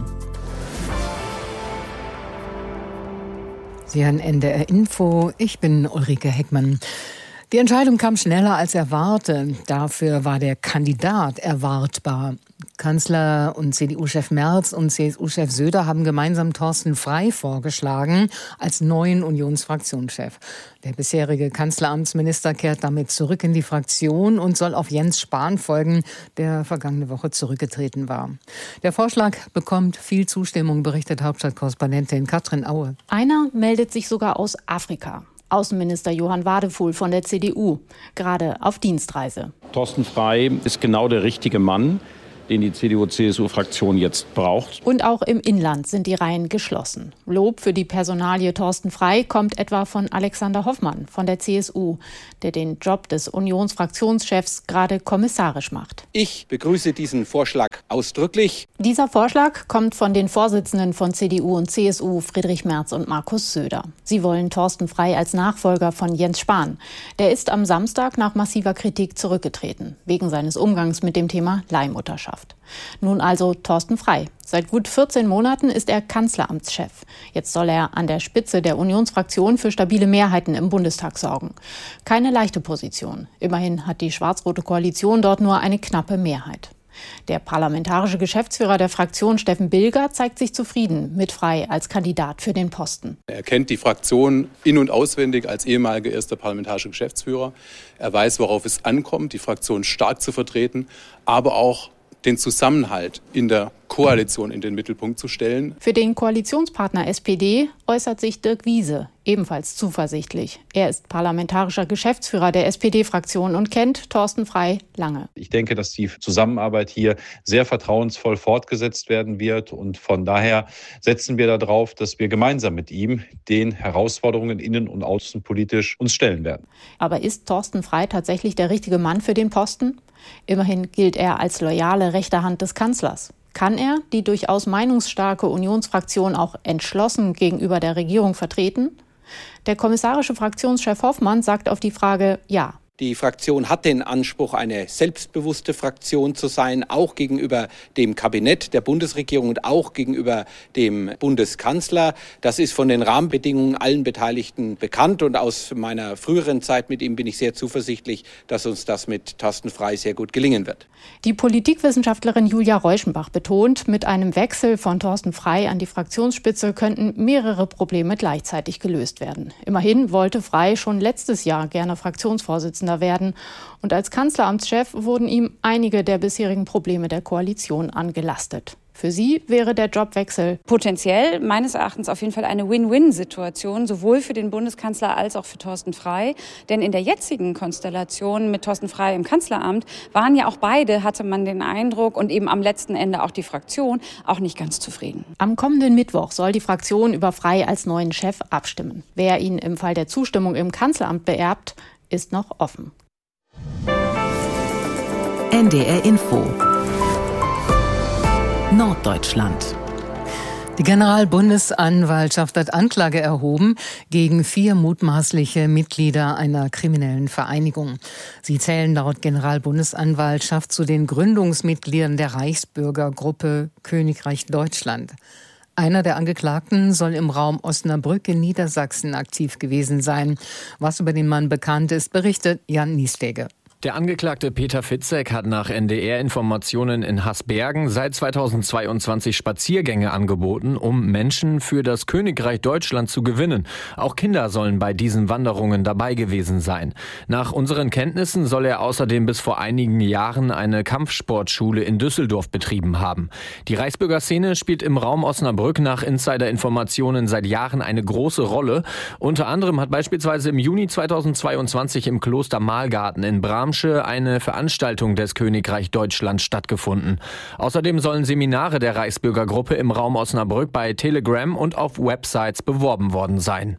Sie hören N D R Info. Ich bin Ulrike Heckmann. Die Entscheidung kam schneller als erwartet. Dafür war der Kandidat erwartbar. Kanzler und C D U-Chef Merz und C S U-Chef Söder haben gemeinsam Thorsten Frey vorgeschlagen als neuen Unionsfraktionschef. Der bisherige Kanzleramtsminister kehrt damit zurück in die Fraktion und soll auf Jens Spahn folgen, der vergangene Woche zurückgetreten war. Der Vorschlag bekommt viel Zustimmung, berichtet Hauptstadtkorrespondentin Katrin Aue. Einer meldet sich sogar aus Afrika. Außenminister Johann Wadefuhl von der C D U, gerade auf Dienstreise. Thorsten Frey ist genau der richtige Mann, den die C D U-C S U-Fraktion jetzt braucht. Und auch im Inland sind die Reihen geschlossen. Lob für die Personalie Thorsten Frey kommt etwa von Alexander Hoffmann von der C S U, der den Job des Unionsfraktionschefs gerade kommissarisch macht. Ich begrüße diesen Vorschlag ausdrücklich. Dieser Vorschlag kommt von den Vorsitzenden von C D U und C S U, Friedrich Merz und Markus Söder. Sie wollen Thorsten Frey als Nachfolger von Jens Spahn. Der ist am Samstag nach massiver Kritik zurückgetreten, wegen seines Umgangs mit dem Thema Leihmutterschaft. Nun also Thorsten Frey. Seit gut vierzehn Monaten ist er Kanzleramtschef. Jetzt soll er an der Spitze der Unionsfraktion für stabile Mehrheiten im Bundestag sorgen. Keine leichte Position. Immerhin hat die schwarz-rote Koalition dort nur eine knappe Mehrheit. Der parlamentarische Geschäftsführer der Fraktion, Steffen Bilger, zeigt sich zufrieden mit Frey als Kandidat für den Posten. Er kennt die Fraktion in- und auswendig als ehemaliger erster parlamentarischer Geschäftsführer. Er weiß, worauf es ankommt, die Fraktion stark zu vertreten, aber auch den Zusammenhalt in der Koalition in den Mittelpunkt zu stellen. Für den Koalitionspartner S P D äußert sich Dirk Wiese ebenfalls zuversichtlich. Er ist parlamentarischer Geschäftsführer der S P D-Fraktion und kennt Thorsten Frey lange. Ich denke, dass die Zusammenarbeit hier sehr vertrauensvoll fortgesetzt werden wird. Und von daher setzen wir darauf, dass wir gemeinsam mit ihm den Herausforderungen innen- und außenpolitisch uns stellen werden. Aber ist Thorsten Frey tatsächlich der richtige Mann für den Posten? Immerhin gilt er als loyale rechte Hand des Kanzlers. Kann er die durchaus meinungsstarke Unionsfraktion auch entschlossen gegenüber der Regierung vertreten? Der kommissarische Fraktionschef Hoffmann sagt auf die Frage ja. Die Fraktion hat den Anspruch, eine selbstbewusste Fraktion zu sein, auch gegenüber dem Kabinett der Bundesregierung und auch gegenüber dem Bundeskanzler. Das ist von den Rahmenbedingungen allen Beteiligten bekannt und aus meiner früheren Zeit mit ihm bin ich sehr zuversichtlich, dass uns das mit Thorsten Frey sehr gut gelingen wird. Die Politikwissenschaftlerin Julia Reuschenbach betont, mit einem Wechsel von Thorsten Frey an die Fraktionsspitze könnten mehrere Probleme gleichzeitig gelöst werden. Immerhin wollte Frey schon letztes Jahr gerne Fraktionsvorsitzender werden. Und als Kanzleramtschef wurden ihm einige der bisherigen Probleme der Koalition angelastet. Für sie wäre der Jobwechsel potenziell meines Erachtens auf jeden Fall eine Win-Win-Situation, sowohl für den Bundeskanzler als auch für Thorsten Frey. Denn in der jetzigen Konstellation mit Thorsten Frey im Kanzleramt waren ja auch beide, hatte man den Eindruck, und eben am letzten Ende auch die Fraktion, auch nicht ganz zufrieden. Am kommenden Mittwoch soll die Fraktion über Frey als neuen Chef abstimmen. Wer ihn im Fall der Zustimmung im Kanzleramt beerbt, ist noch offen. N D R Info Norddeutschland. Die Generalbundesanwaltschaft hat Anklage erhoben gegen vier mutmaßliche Mitglieder einer kriminellen Vereinigung. Sie zählen laut Generalbundesanwaltschaft zu den Gründungsmitgliedern der Reichsbürgergruppe Königreich Deutschland. Einer der Angeklagten soll im Raum Osnabrück in Niedersachsen aktiv gewesen sein. Was über den Mann bekannt ist, berichtet Jan Niestege. Der Angeklagte Peter Fitzek hat nach N D R-Informationen in Hasbergen seit zweitausendzweiundzwanzig Spaziergänge angeboten, um Menschen für das Königreich Deutschland zu gewinnen. Auch Kinder sollen bei diesen Wanderungen dabei gewesen sein. Nach unseren Kenntnissen soll er außerdem bis vor einigen Jahren eine Kampfsportschule in Düsseldorf betrieben haben. Die Reichsbürgerszene spielt im Raum Osnabrück nach Insider-Informationen seit Jahren eine große Rolle. Unter anderem hat beispielsweise im Juni zweitausendzweiundzwanzig im Kloster Mahlgarten in Bramsche eine Veranstaltung des Königreich Deutschland stattgefunden. Außerdem sollen Seminare der Reichsbürgergruppe im Raum Osnabrück bei Telegram und auf Websites beworben worden sein.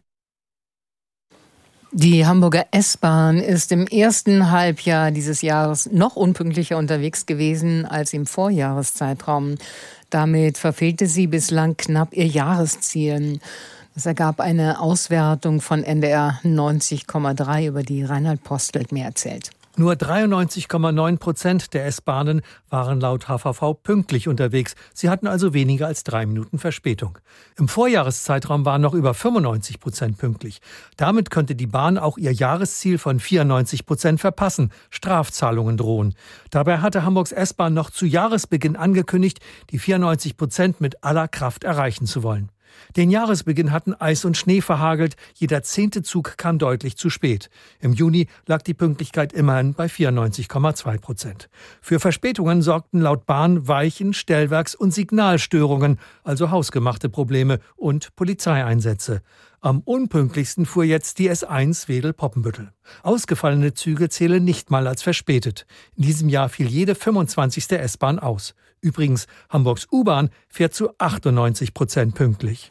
Die Hamburger S-Bahn ist im ersten Halbjahr dieses Jahres noch unpünktlicher unterwegs gewesen als im Vorjahreszeitraum. Damit verfehlte sie bislang knapp ihr Jahresziel. Das ergab eine Auswertung von N D R neunzig Komma drei, über die Reinhard Postelt mehr erzählt. Nur dreiundneunzig Komma neun Prozent der S-Bahnen waren laut H V V pünktlich unterwegs. Sie hatten also weniger als drei Minuten Verspätung. Im Vorjahreszeitraum waren noch über fünfundneunzig Prozent pünktlich. Damit könnte die Bahn auch ihr Jahresziel von vierundneunzig Prozent verpassen. Strafzahlungen drohen. Dabei hatte Hamburgs S-Bahn noch zu Jahresbeginn angekündigt, die vierundneunzig Prozent mit aller Kraft erreichen zu wollen. Den Jahresbeginn hatten Eis und Schnee verhagelt. Jeder zehnte Zug kam deutlich zu spät. Im Juni lag die Pünktlichkeit immerhin bei vierundneunzig Komma zwei Prozent. Für Verspätungen sorgten laut Bahn Weichen-, Stellwerks- und Signalstörungen, also hausgemachte Probleme und Polizeieinsätze. Am unpünktlichsten fuhr jetzt die S eins Wedel-Poppenbüttel. Ausgefallene Züge zählen nicht mal als verspätet. In diesem Jahr fiel jede fünfundzwanzigste S-Bahn aus. Übrigens, Hamburgs U-Bahn fährt zu achtundneunzig Prozent pünktlich.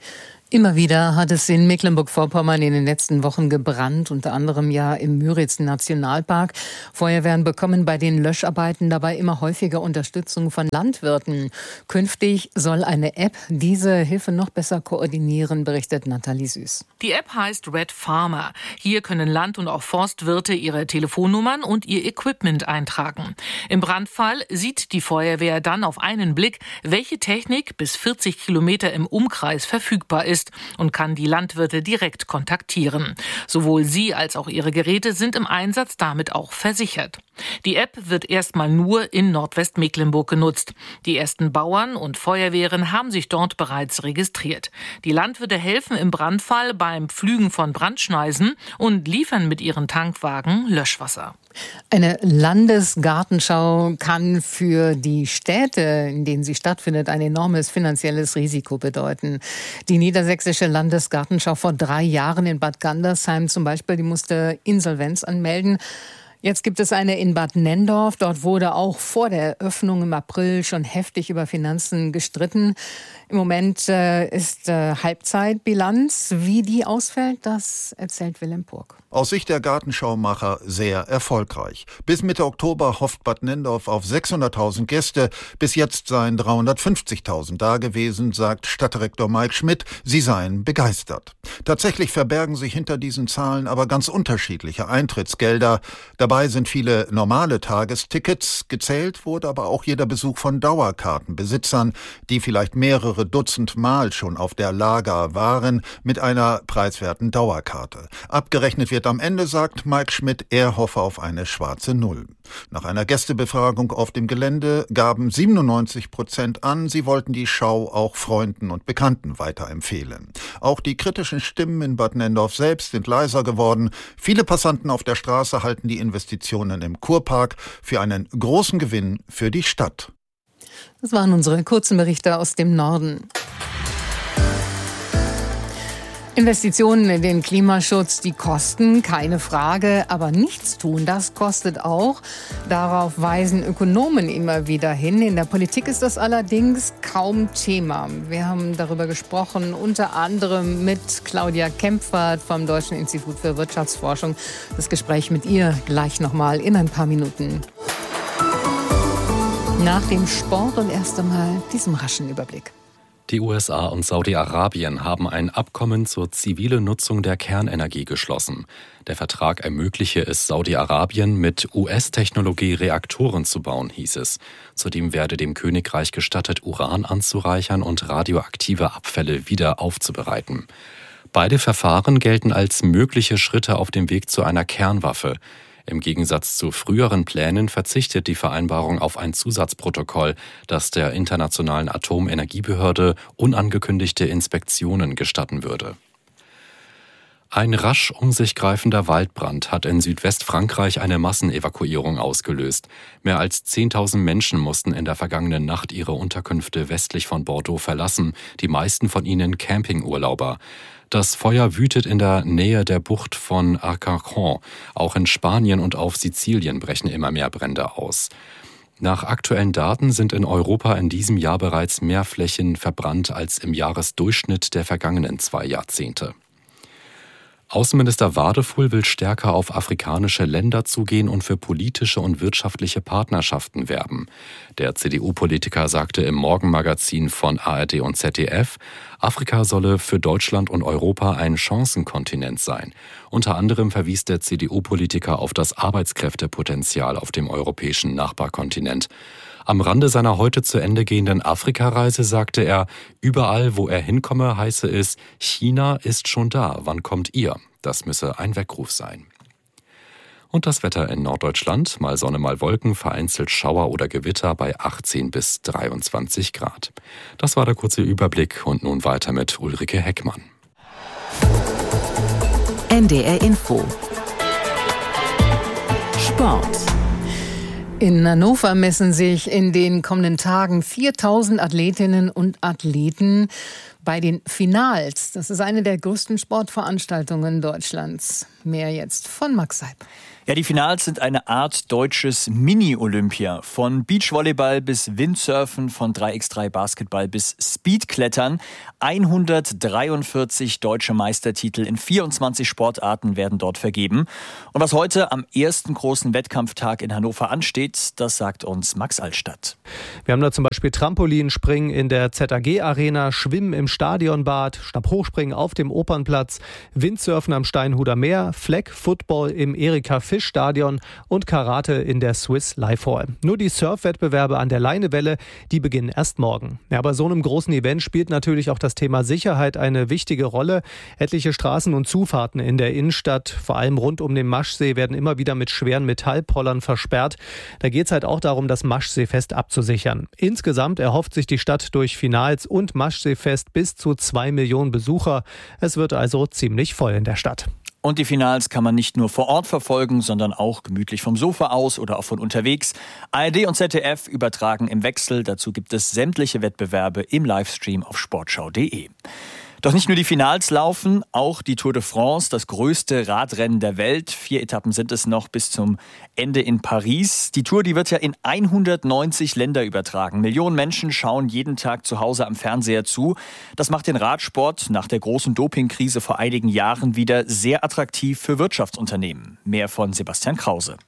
Immer wieder hat es in Mecklenburg-Vorpommern in den letzten Wochen gebrannt, unter anderem ja im Müritz-Nationalpark. Feuerwehren bekommen bei den Löscharbeiten dabei immer häufiger Unterstützung von Landwirten. Künftig soll eine App diese Hilfe noch besser koordinieren, berichtet Nathalie Süß. Die App heißt Red Farmer. Hier können Land- und auch Forstwirte ihre Telefonnummern und ihr Equipment eintragen. Im Brandfall sieht die Feuerwehr dann auf einen Blick, welche Technik bis vierzig Kilometer im Umkreis verfügbar ist, und kann die Landwirte direkt kontaktieren. Sowohl sie als auch ihre Geräte sind im Einsatz damit auch versichert. Die App wird erstmal nur in Nordwestmecklenburg genutzt. Die ersten Bauern und Feuerwehren haben sich dort bereits registriert. Die Landwirte helfen im Brandfall beim Pflügen von Brandschneisen und liefern mit ihren Tankwagen Löschwasser. Eine Landesgartenschau kann für die Städte, in denen sie stattfindet, ein enormes finanzielles Risiko bedeuten. Die niedersächsische Landesgartenschau vor drei Jahren in Bad Gandersheim zum Beispiel, die musste Insolvenz anmelden. Jetzt gibt es eine in Bad Nenndorf. Dort wurde auch vor der Eröffnung im April schon heftig über Finanzen gestritten. Im Moment äh, ist äh, Halbzeitbilanz. Wie die ausfällt, das erzählt Willem Purk. Aus Sicht der Gartenschaumacher sehr erfolgreich. Bis Mitte Oktober hofft Bad Nenndorf auf sechshunderttausend Gäste. Bis jetzt seien dreihundertfünfzigtausend da gewesen, sagt Stadtdirektor Mike Schmidt. Sie seien begeistert. Tatsächlich verbergen sich hinter diesen Zahlen aber ganz unterschiedliche Eintrittsgelder. Dabei sind viele normale Tagestickets. Gezählt wurde aber auch jeder Besuch von Dauerkartenbesitzern, die vielleicht mehrere Dutzend Mal schon auf der Lager waren mit einer preiswerten Dauerkarte. Abgerechnet wird am Ende, sagt Mike Schmidt, er hoffe auf eine schwarze Null. Nach einer Gästebefragung auf dem Gelände gaben siebenundneunzig Prozent an, sie wollten die Schau auch Freunden und Bekannten weiterempfehlen. Auch die kritischen Stimmen in Bad Nenndorf selbst sind leiser geworden. Viele Passanten auf der Straße halten die Investitionen im Kurpark für einen großen Gewinn für die Stadt. Das waren unsere kurzen Berichte aus dem Norden. Investitionen in den Klimaschutz, die kosten, keine Frage, aber nichts tun, das kostet auch. Darauf weisen Ökonomen immer wieder hin. In der Politik ist das allerdings kaum Thema. Wir haben darüber gesprochen, unter anderem mit Claudia Kempfert vom Deutschen Institut für Wirtschaftsforschung. Das Gespräch mit ihr gleich nochmal in ein paar Minuten. Nach dem Sport und erst einmal diesem raschen Überblick. Die U S A und Saudi-Arabien haben ein Abkommen zur zivilen Nutzung der Kernenergie geschlossen. Der Vertrag ermögliche es Saudi-Arabien, mit U S-Technologie Reaktoren zu bauen, hieß es. Zudem werde dem Königreich gestattet, Uran anzureichern und radioaktive Abfälle wieder aufzubereiten. Beide Verfahren gelten als mögliche Schritte auf dem Weg zu einer Kernwaffe. Im Gegensatz zu früheren Plänen verzichtet die Vereinbarung auf ein Zusatzprotokoll, das der Internationalen Atomenergiebehörde unangekündigte Inspektionen gestatten würde. Ein rasch um sich greifender Waldbrand hat in Südwestfrankreich eine Massenevakuierung ausgelöst. Mehr als zehntausend Menschen mussten in der vergangenen Nacht ihre Unterkünfte westlich von Bordeaux verlassen, die meisten von ihnen Campingurlauber. Das Feuer wütet in der Nähe der Bucht von Arcachon. Auch in Spanien und auf Sizilien brechen immer mehr Brände aus. Nach aktuellen Daten sind in Europa in diesem Jahr bereits mehr Flächen verbrannt als im Jahresdurchschnitt der vergangenen zwei Jahrzehnte. Außenminister Wadefuhl will stärker auf afrikanische Länder zugehen und für politische und wirtschaftliche Partnerschaften werben. Der C D U-Politiker sagte im Morgenmagazin von A R D und Z D F, Afrika solle für Deutschland und Europa ein Chancenkontinent sein. Unter anderem verwies der C D U-Politiker auf das Arbeitskräftepotenzial auf dem europäischen Nachbarkontinent. Am Rande seiner heute zu Ende gehenden Afrikareise sagte er, überall, wo er hinkomme, heiße es, China ist schon da, wann kommt ihr? Das müsse ein Weckruf sein. Und das Wetter in Norddeutschland, mal Sonne, mal Wolken, vereinzelt Schauer oder Gewitter bei achtzehn bis dreiundzwanzig Grad. Das war der kurze Überblick und nun weiter mit Ulrike Heckmann. N D R Info. Sport. In Hannover messen sich in den kommenden Tagen viertausend Athletinnen und Athleten bei den Finals. Das ist eine der größten Sportveranstaltungen Deutschlands. Mehr jetzt von Max Seib. Ja, die Finals sind eine Art deutsches Mini-Olympia. Von Beachvolleyball bis Windsurfen, von drei gegen drei Basketball bis Speedklettern. hundertdreiundvierzig deutsche Meistertitel in vierundzwanzig Sportarten werden dort vergeben. Und was heute am ersten großen Wettkampftag in Hannover ansteht, das sagt uns Max Altstadt. Wir haben da zum Beispiel Trampolinspringen in der Z A G-Arena, Schwimmen im Stadionbad, Stabhochspringen auf dem Opernplatz, Windsurfen am Steinhuder Meer, Flag Football im Erika Fisch Stadion und Karate in der Swiss Life Hall. Nur die Surfwettbewerbe an der Leinewelle, die beginnen erst morgen. Ja, bei so einem großen Event spielt natürlich auch das Thema Sicherheit eine wichtige Rolle. Etliche Straßen und Zufahrten in der Innenstadt, vor allem rund um den Maschsee, werden immer wieder mit schweren Metallpollern versperrt. Da geht es halt auch darum, das Maschseefest abzusichern. Insgesamt erhofft sich die Stadt durch Finals und Maschseefest bis zu zwei Millionen Besucher. Es wird also ziemlich voll in der Stadt. Und die Finals kann man nicht nur vor Ort verfolgen, sondern auch gemütlich vom Sofa aus oder auch von unterwegs. A R D und Z D F übertragen im Wechsel. Dazu gibt es sämtliche Wettbewerbe im Livestream auf sportschau punkt de. Doch nicht nur die Finals laufen, auch die Tour de France, das größte Radrennen der Welt. Vier Etappen sind es noch bis zum Ende in Paris. Die Tour, die wird ja in hundertneunzig Länder übertragen. Millionen Menschen schauen jeden Tag zu Hause am Fernseher zu. Das macht den Radsport nach der großen Dopingkrise vor einigen Jahren wieder sehr attraktiv für Wirtschaftsunternehmen. Mehr von Sebastian Krause.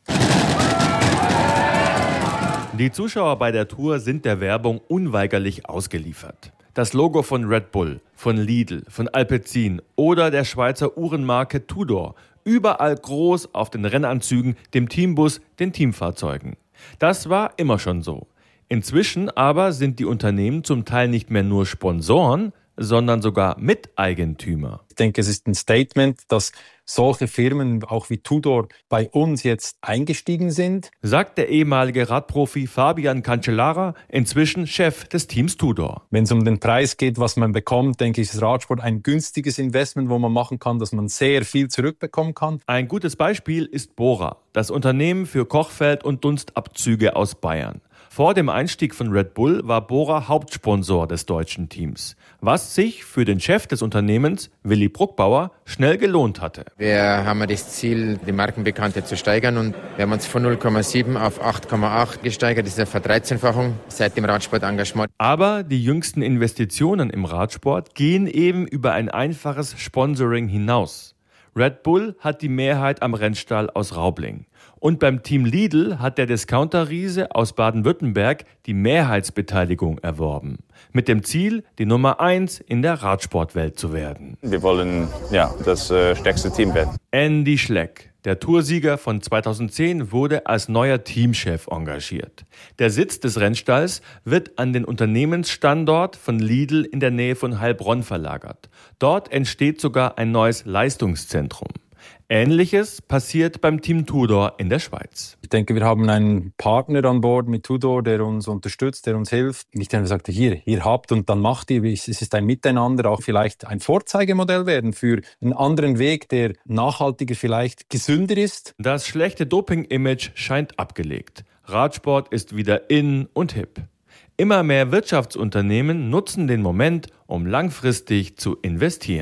Die Zuschauer bei der Tour sind der Werbung unweigerlich ausgeliefert. Das Logo von Red Bull, von Lidl, von Alpecin oder der Schweizer Uhrenmarke Tudor. Überall groß auf den Rennanzügen, dem Teambus, den Teamfahrzeugen. Das war immer schon so. Inzwischen aber sind die Unternehmen zum Teil nicht mehr nur Sponsoren, sondern sogar Miteigentümer. Ich denke, es ist ein Statement, dass solche Firmen auch wie Tudor bei uns jetzt eingestiegen sind, sagt der ehemalige Radprofi Fabian Cancellara, inzwischen Chef des Teams Tudor. Wenn es um den Preis geht, was man bekommt, denke ich, ist Radsport ein günstiges Investment, wo man machen kann, dass man sehr viel zurückbekommen kann. Ein gutes Beispiel ist Bora, das Unternehmen für Kochfeld- und Dunstabzüge aus Bayern. Vor dem Einstieg von Red Bull war Bora Hauptsponsor des deutschen Teams, was sich für den Chef des Unternehmens, Willi Bruckbauer, schnell gelohnt hatte. Wir haben das Ziel, die Markenbekanntheit zu steigern, und wir haben uns von null Komma sieben auf acht Komma acht gesteigert. Das ist eine Verdreizehnfachung seit dem Radsportengagement. Aber die jüngsten Investitionen im Radsport gehen eben über ein einfaches Sponsoring hinaus. Red Bull hat die Mehrheit am Rennstall aus Raubling. Und beim Team Lidl hat der Discounter-Riese aus Baden-Württemberg die Mehrheitsbeteiligung erworben. Mit dem Ziel, die Nummer eins in der Radsportwelt zu werden. Wir wollen ja das äh, stärkste Team werden. Andy Schleck, der Toursieger von zweitausendzehn, wurde als neuer Teamchef engagiert. Der Sitz des Rennstalls wird an den Unternehmensstandort von Lidl in der Nähe von Heilbronn verlagert. Dort entsteht sogar ein neues Leistungszentrum. Ähnliches passiert beim Team Tudor in der Schweiz. Ich denke, wir haben einen Partner an Bord mit Tudor, der uns unterstützt, der uns hilft. Nicht einfach sagt, hier, ihr habt und dann macht ihr. Es ist ein Miteinander, auch vielleicht ein Vorzeigemodell werden für einen anderen Weg, der nachhaltiger, vielleicht gesünder ist. Das schlechte Doping-Image scheint abgelegt. Radsport ist wieder in und hip. Immer mehr Wirtschaftsunternehmen nutzen den Moment, um langfristig zu investieren.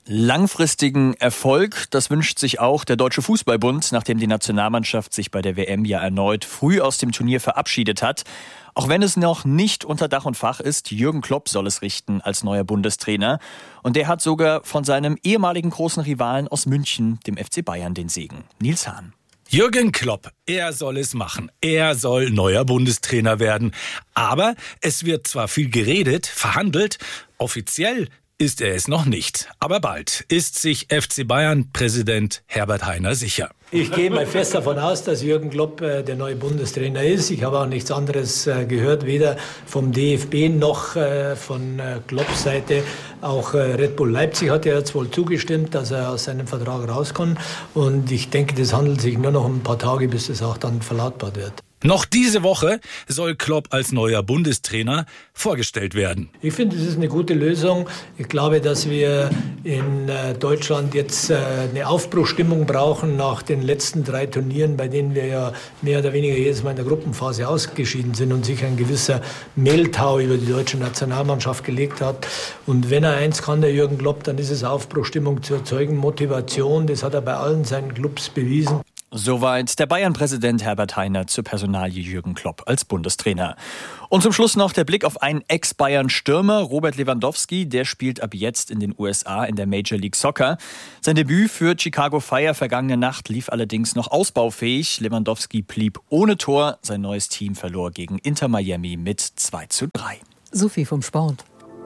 Langfristigen Erfolg, das wünscht sich auch der Deutsche Fußballbund, nachdem die Nationalmannschaft sich bei der W M ja erneut früh aus dem Turnier verabschiedet hat. Auch wenn es noch nicht unter Dach und Fach ist, Jürgen Klopp soll es richten als neuer Bundestrainer. Und der hat sogar von seinem ehemaligen großen Rivalen aus München, dem F C Bayern, den Segen. Nils Hahn. Jürgen Klopp, er soll es machen. Er soll neuer Bundestrainer werden. Aber es wird zwar viel geredet, verhandelt, offiziell ist er es noch nicht. Aber bald ist sich F C Bayern-Präsident Herbert Hainer sicher. Ich gehe mal fest davon aus, dass Jürgen Klopp äh, der neue Bundestrainer ist. Ich habe auch nichts anderes äh, gehört, weder vom D F B noch äh, von äh, Klopps Seite. Auch äh, Red Bull Leipzig hat ja jetzt wohl zugestimmt, dass er aus seinem Vertrag rauskommt. Und ich denke, das handelt sich nur noch um ein paar Tage, bis das auch dann verlautbart wird. Noch diese Woche soll Klopp als neuer Bundestrainer vorgestellt werden. Ich finde, das ist eine gute Lösung. Ich glaube, dass wir in Deutschland jetzt eine Aufbruchstimmung brauchen nach den letzten drei Turnieren, bei denen wir ja mehr oder weniger jedes Mal in der Gruppenphase ausgeschieden sind und sich ein gewisser Mehltau über die deutsche Nationalmannschaft gelegt hat. Und wenn er eins kann, der Jürgen Klopp, dann ist es Aufbruchstimmung zu erzeugen, Motivation. Das hat er bei allen seinen Clubs bewiesen. Soweit der Bayern-Präsident Herbert Hainer zur Personalie Jürgen Klopp als Bundestrainer. Und zum Schluss noch der Blick auf einen Ex-Bayern-Stürmer, Robert Lewandowski. Der spielt ab jetzt in den U S A in der Major League Soccer. Sein Debüt für Chicago Fire vergangene Nacht lief allerdings noch ausbaufähig. Lewandowski blieb ohne Tor. Sein neues Team verlor gegen Inter Miami mit zwei zu drei. So viel vom Sport.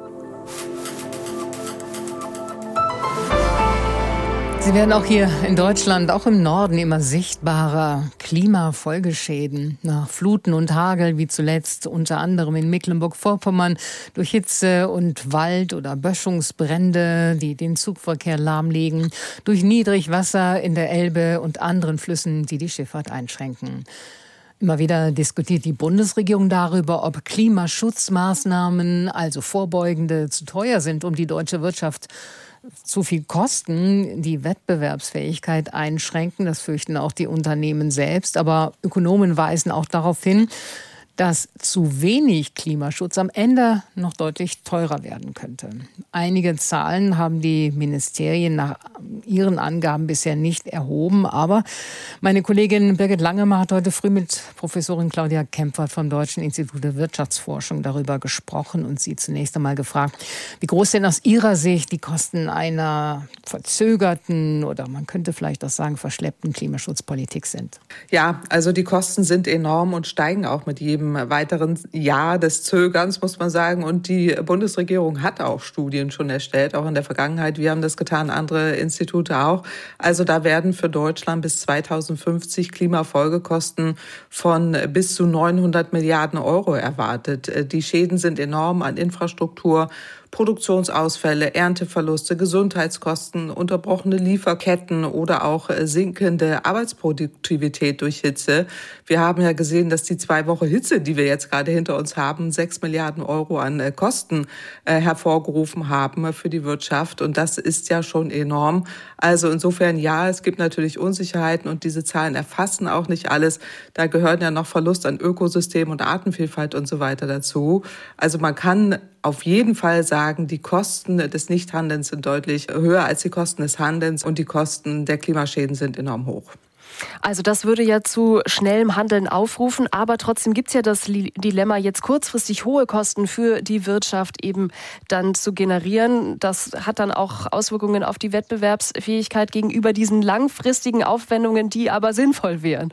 Sie werden auch hier in Deutschland, auch im Norden, immer sichtbarer. Klimafolgeschäden nach Fluten und Hagel, wie zuletzt unter anderem in Mecklenburg-Vorpommern, durch Hitze und Wald- oder Böschungsbrände, die den Zugverkehr lahmlegen, durch Niedrigwasser in der Elbe und anderen Flüssen, die die Schifffahrt einschränken. Immer wieder diskutiert die Bundesregierung darüber, ob Klimaschutzmaßnahmen, also vorbeugende, zu teuer sind, um die deutsche Wirtschaft zu viel Kosten, die Wettbewerbsfähigkeit einschränken. Das fürchten auch die Unternehmen selbst. Aber Ökonomen weisen auch darauf hin, dass zu wenig Klimaschutz am Ende noch deutlich teurer werden könnte. Einige Zahlen haben die Ministerien nach ihren Angaben bisher nicht erhoben. Aber meine Kollegin Birgit Langemer hat heute früh mit Professorin Claudia Kempfert vom Deutschen Institut der Wirtschaftsforschung darüber gesprochen und sie zunächst einmal gefragt, wie groß denn aus ihrer Sicht die Kosten einer verzögerten oder man könnte vielleicht auch sagen verschleppten Klimaschutzpolitik sind. Ja, also die Kosten sind enorm und steigen auch mit jedem weiteren Jahr des Zögerns, muss man sagen. Und die Bundesregierung hat auch Studien schon erstellt, auch in der Vergangenheit. Wir haben das getan, andere Institute auch. Also da werden für Deutschland bis zweitausendfünfzig Klimafolgekosten von bis zu neunhundert Milliarden Euro erwartet. Die Schäden sind enorm an Infrastruktur, Produktionsausfälle, Ernteverluste, Gesundheitskosten, unterbrochene Lieferketten oder auch sinkende Arbeitsproduktivität durch Hitze. Wir haben ja gesehen, dass die zwei Wochen Hitze, die wir jetzt gerade hinter uns haben, sechs Milliarden Euro an Kosten äh, hervorgerufen haben für die Wirtschaft. Und das ist ja schon enorm. Also insofern ja, es gibt natürlich Unsicherheiten und diese Zahlen erfassen auch nicht alles. Da gehören ja noch Verlust an Ökosystem und Artenvielfalt und so weiter dazu. Also man kann auf jeden Fall sagen, die Kosten des Nichthandelns sind deutlich höher als die Kosten des Handelns und die Kosten der Klimaschäden sind enorm hoch. Also das würde ja zu schnellem Handeln aufrufen, aber trotzdem gibt es ja das Dilemma, jetzt kurzfristig hohe Kosten für die Wirtschaft eben dann zu generieren. Das hat dann auch Auswirkungen auf die Wettbewerbsfähigkeit gegenüber diesen langfristigen Aufwendungen, die aber sinnvoll wären.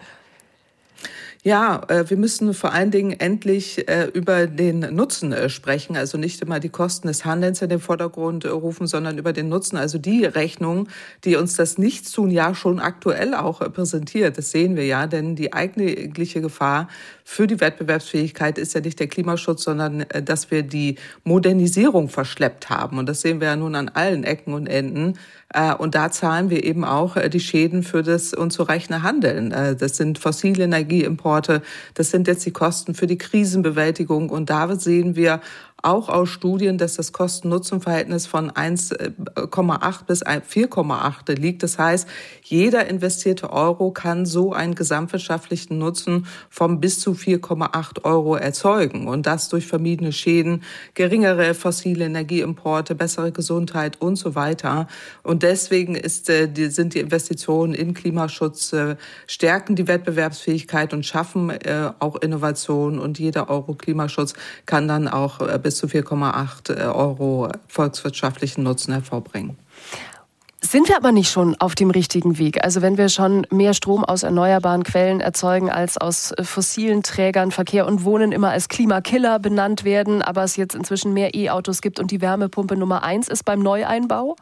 Ja, wir müssen vor allen Dingen endlich über den Nutzen sprechen, also nicht immer die Kosten des Handelns in den Vordergrund rufen, sondern über den Nutzen, also die Rechnung, die uns das Nichtstun ja schon aktuell auch präsentiert. Das sehen wir ja, denn die eigentliche Gefahr für die Wettbewerbsfähigkeit ist ja nicht der Klimaschutz, sondern dass wir die Modernisierung verschleppt haben. Und das sehen wir ja nun an allen Ecken und Enden. Und da zahlen wir eben auch die Schäden für das unzureichende Handeln. Das sind fossile Energieimporte, das sind jetzt die Kosten für die Krisenbewältigung. Und da sehen wir auch aus Studien, dass das Kosten-Nutzen-Verhältnis von eins Komma acht bis vier Komma acht liegt. Das heißt, jeder investierte Euro kann so einen gesamtwirtschaftlichen Nutzen von bis zu vier Komma acht Euro erzeugen. Und das durch vermiedene Schäden, geringere fossile Energieimporte, bessere Gesundheit und so weiter. Und deswegen ist, die, sind die Investitionen in Klimaschutz, äh, stärken die Wettbewerbsfähigkeit und schaffen äh, auch Innovationen. Und jeder Euro Klimaschutz kann dann auch äh, bis zu vier Komma acht Euro volkswirtschaftlichen Nutzen hervorbringen. Sind wir aber nicht schon auf dem richtigen Weg? Also wenn wir schon mehr Strom aus erneuerbaren Quellen erzeugen als aus fossilen Trägern, Verkehr und Wohnen immer als Klimakiller benannt werden, aber es jetzt inzwischen mehr E-Autos gibt und die Wärmepumpe Nummer eins ist beim Neueinbau?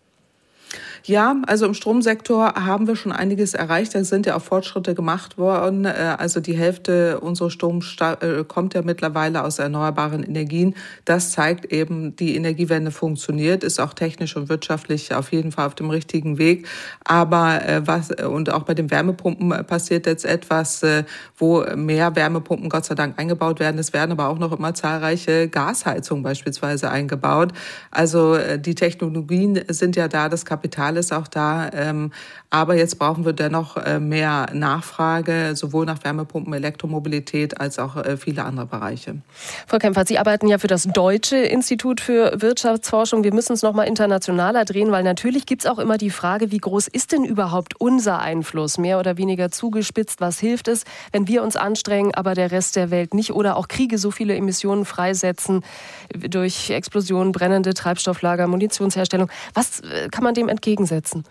Ja, also im Stromsektor haben wir schon einiges erreicht. Da sind ja auch Fortschritte gemacht worden. Also die Hälfte unseres Stroms kommt ja mittlerweile aus erneuerbaren Energien. Das zeigt eben, die Energiewende funktioniert, ist auch technisch und wirtschaftlich auf jeden Fall auf dem richtigen Weg. Aber was, und auch bei den Wärmepumpen passiert jetzt etwas, wo mehr Wärmepumpen Gott sei Dank eingebaut werden. Es werden aber auch noch immer zahlreiche Gasheizungen beispielsweise eingebaut. Also die Technologien sind ja da, das Kapital ist auch da. Ähm, aber jetzt brauchen wir dennoch äh, mehr Nachfrage, sowohl nach Wärmepumpen, Elektromobilität als auch äh, viele andere Bereiche. Frau Kempfert, Sie arbeiten ja für das Deutsche Institut für Wirtschaftsforschung. Wir müssen es noch mal internationaler drehen, weil natürlich gibt es auch immer die Frage, wie groß ist denn überhaupt unser Einfluss? Mehr oder weniger zugespitzt, was hilft es, wenn wir uns anstrengen, aber der Rest der Welt nicht? Oder auch Kriege so viele Emissionen freisetzen durch Explosionen, brennende Treibstofflager, Munitionsherstellung. Was kann man dem entgegensetzen?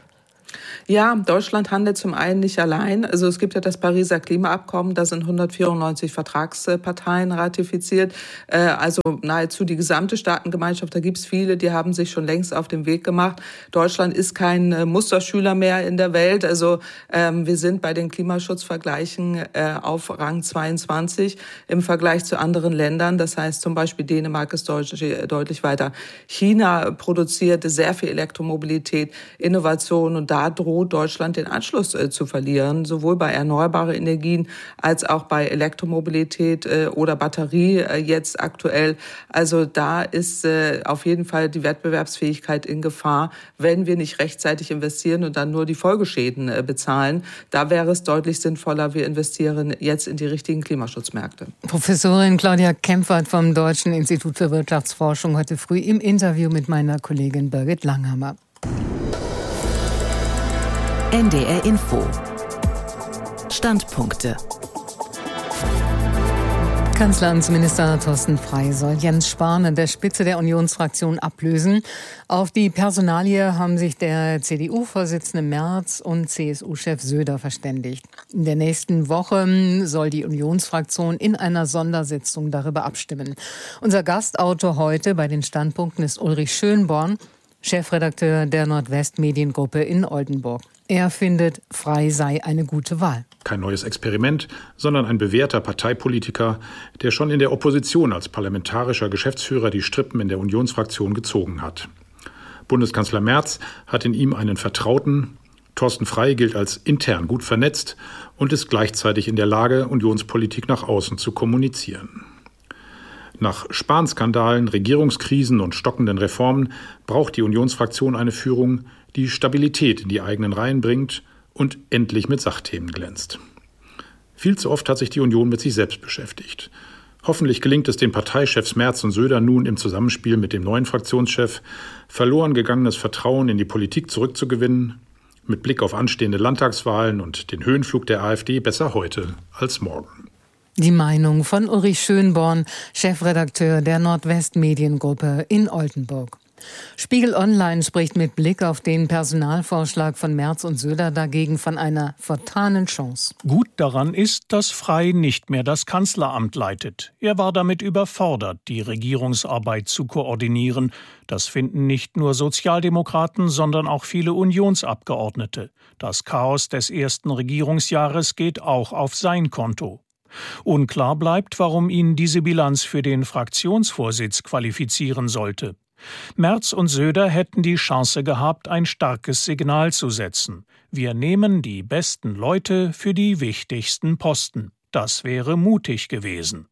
Ja, Deutschland handelt zum einen nicht allein. Also es gibt ja das Pariser Klimaabkommen, da sind hundertvierundneunzig Vertragsparteien ratifiziert. Also nahezu die gesamte Staatengemeinschaft, da gibt es viele, die haben sich schon längst auf den Weg gemacht. Deutschland ist kein Musterschüler mehr in der Welt. Also ähm, wir sind bei den Klimaschutzvergleichen äh, auf Rang zweiundzwanzig im Vergleich zu anderen Ländern. Das heißt zum Beispiel Dänemark ist deutlich, deutlich weiter. China produziert sehr viel Elektromobilität, Innovation und da droht Deutschland den Anschluss äh, zu verlieren, sowohl bei erneuerbaren Energien als auch bei Elektromobilität äh, oder Batterie äh, jetzt aktuell. Also da ist äh, auf jeden Fall die Wettbewerbsfähigkeit in Gefahr, wenn wir nicht rechtzeitig investieren und dann nur die Folgeschäden äh, bezahlen. Da wäre es deutlich sinnvoller, wir investieren jetzt in die richtigen Klimaschutzmärkte. Professorin Claudia Kempfert vom Deutschen Institut für Wirtschaftsforschung heute früh im Interview mit meiner Kollegin Birgit Langhammer. N D R Info. Standpunkte. Kanzleramtsminister Thorsten Frey soll Jens Spahn an der Spitze der Unionsfraktion ablösen. Auf die Personalie haben sich der C D U-Vorsitzende Merz und C S U-Chef Söder verständigt. In der nächsten Woche soll die Unionsfraktion in einer Sondersitzung darüber abstimmen. Unser Gastautor heute bei den Standpunkten ist Ulrich Schönborn, Chefredakteur der Nordwest-Mediengruppe in Oldenburg. Er findet, Frey sei eine gute Wahl. Kein neues Experiment, sondern ein bewährter Parteipolitiker, der schon in der Opposition als parlamentarischer Geschäftsführer die Strippen in der Unionsfraktion gezogen hat. Bundeskanzler Merz hat in ihm einen Vertrauten. Thorsten Frey gilt als intern gut vernetzt und ist gleichzeitig in der Lage, Unionspolitik nach außen zu kommunizieren. Nach Spahn-Skandalen, Regierungskrisen und stockenden Reformen braucht die Unionsfraktion eine Führung, die Stabilität in die eigenen Reihen bringt und endlich mit Sachthemen glänzt. Viel zu oft hat sich die Union mit sich selbst beschäftigt. Hoffentlich gelingt es den Parteichefs Merz und Söder nun im Zusammenspiel mit dem neuen Fraktionschef, verloren gegangenes Vertrauen in die Politik zurückzugewinnen. Mit Blick auf anstehende Landtagswahlen und den Höhenflug der AfD besser heute als morgen. Die Meinung von Ulrich Schönborn, Chefredakteur der Nordwest-Mediengruppe in Oldenburg. Spiegel Online spricht mit Blick auf den Personalvorschlag von Merz und Söder dagegen von einer vertanen Chance. Gut daran ist, dass Frey nicht mehr das Kanzleramt leitet. Er war damit überfordert, die Regierungsarbeit zu koordinieren. Das finden nicht nur Sozialdemokraten, sondern auch viele Unionsabgeordnete. Das Chaos des ersten Regierungsjahres geht auch auf sein Konto. Unklar bleibt, warum ihn diese Bilanz für den Fraktionsvorsitz qualifizieren sollte. Merz und Söder hätten die Chance gehabt, ein starkes Signal zu setzen. Wir nehmen die besten Leute für die wichtigsten Posten. Das wäre mutig gewesen.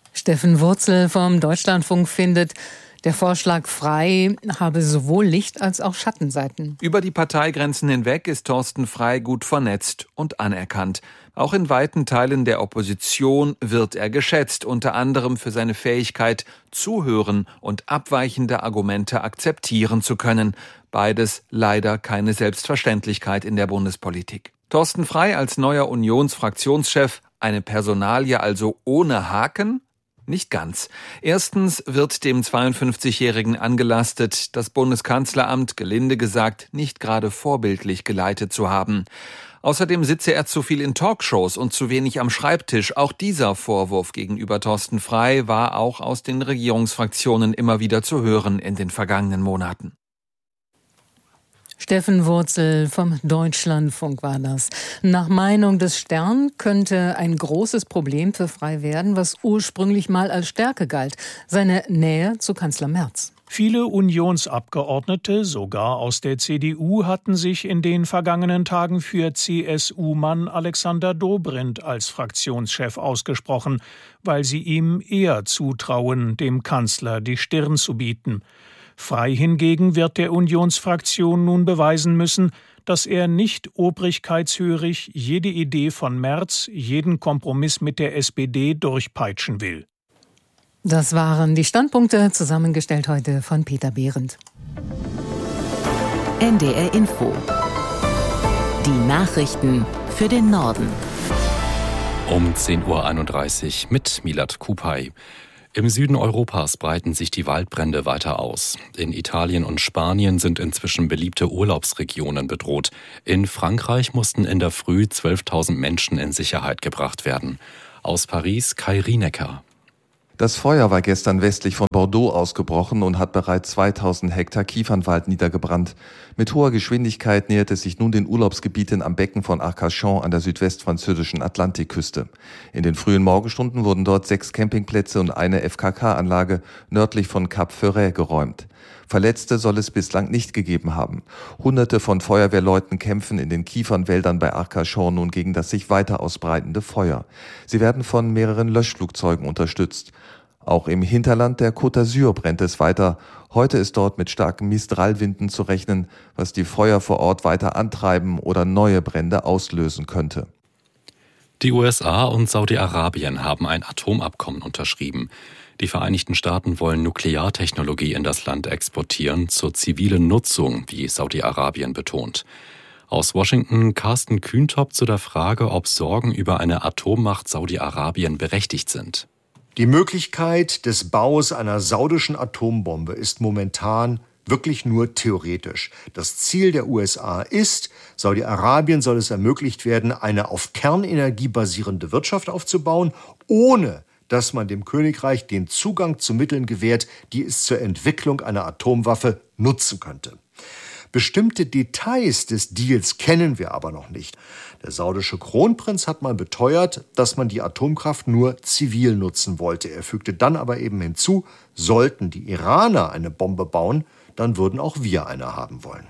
Steffen Wurzel vom Deutschlandfunk findet, der Vorschlag Frey habe sowohl Licht- als auch Schattenseiten. Über die Parteigrenzen hinweg ist Thorsten Frey gut vernetzt und anerkannt. Auch in weiten Teilen der Opposition wird er geschätzt, unter anderem für seine Fähigkeit, zuhören und abweichende Argumente akzeptieren zu können. Beides leider keine Selbstverständlichkeit in der Bundespolitik. Thorsten Frey als neuer Unionsfraktionschef, eine Personalie also ohne Haken? Nicht ganz. Erstens wird dem zweiundfünfzigjährigen angelastet, das Bundeskanzleramt, gelinde gesagt, nicht gerade vorbildlich geleitet zu haben. Außerdem sitze er zu viel in Talkshows und zu wenig am Schreibtisch. Auch dieser Vorwurf gegenüber Thorsten Frey war auch aus den Regierungsfraktionen immer wieder zu hören in den vergangenen Monaten. Steffen Wurzel vom Deutschlandfunk war das. Nach Meinung des Stern könnte ein großes Problem für Frey werden, was ursprünglich mal als Stärke galt: seine Nähe zu Kanzler Merz. Viele Unionsabgeordnete, sogar aus der C D U, hatten sich in den vergangenen Tagen für C S U-Mann Alexander Dobrindt als Fraktionschef ausgesprochen, weil sie ihm eher zutrauen, dem Kanzler die Stirn zu bieten. Frey hingegen wird der Unionsfraktion nun beweisen müssen, dass er nicht obrigkeitshörig jede Idee von Merz, jeden Kompromiss mit der S P D durchpeitschen will. Das waren die Standpunkte, zusammengestellt heute von Peter Behrendt. N D R Info. Die Nachrichten für den Norden. Um zehn Uhr einunddreißig mit Milad Kupay. Im Süden Europas breiten sich die Waldbrände weiter aus. In Italien und Spanien sind inzwischen beliebte Urlaubsregionen bedroht. In Frankreich mussten in der Früh zwölftausend Menschen in Sicherheit gebracht werden. Aus Paris Kai Rienecker. Das Feuer war gestern westlich von Bordeaux ausgebrochen und hat bereits zweitausend Hektar Kiefernwald niedergebrannt. Mit hoher Geschwindigkeit nähert es sich nun den Urlaubsgebieten am Becken von Arcachon an der südwestfranzösischen Atlantikküste. In den frühen Morgenstunden wurden dort sechs Campingplätze und eine F K K-Anlage nördlich von Cap Ferret geräumt. Verletzte soll es bislang nicht gegeben haben. Hunderte von Feuerwehrleuten kämpfen in den Kiefernwäldern bei Arcachon nun gegen das sich weiter ausbreitende Feuer. Sie werden von mehreren Löschflugzeugen unterstützt. Auch im Hinterland der Côte d'Azur brennt es weiter. Heute ist dort mit starken Mistralwinden zu rechnen, was die Feuer vor Ort weiter antreiben oder neue Brände auslösen könnte. Die U S A und Saudi-Arabien haben ein Atomabkommen unterschrieben. Die Vereinigten Staaten wollen Nukleartechnologie in das Land exportieren, zur zivilen Nutzung, wie Saudi-Arabien betont. Aus Washington Carsten Kühntop zu der Frage, ob Sorgen über eine Atommacht Saudi-Arabien berechtigt sind. Die Möglichkeit des Baus einer saudischen Atombombe ist momentan wirklich nur theoretisch. Das Ziel der U S A ist, Saudi-Arabien soll es ermöglicht werden, eine auf Kernenergie basierende Wirtschaft aufzubauen, ohne dass man dem Königreich den Zugang zu Mitteln gewährt, die es zur Entwicklung einer Atomwaffe nutzen könnte. Bestimmte Details des Deals kennen wir aber noch nicht. Der saudische Kronprinz hat mal beteuert, dass man die Atomkraft nur zivil nutzen wollte. Er fügte dann aber eben hinzu, sollten die Iraner eine Bombe bauen, dann würden auch wir eine haben wollen.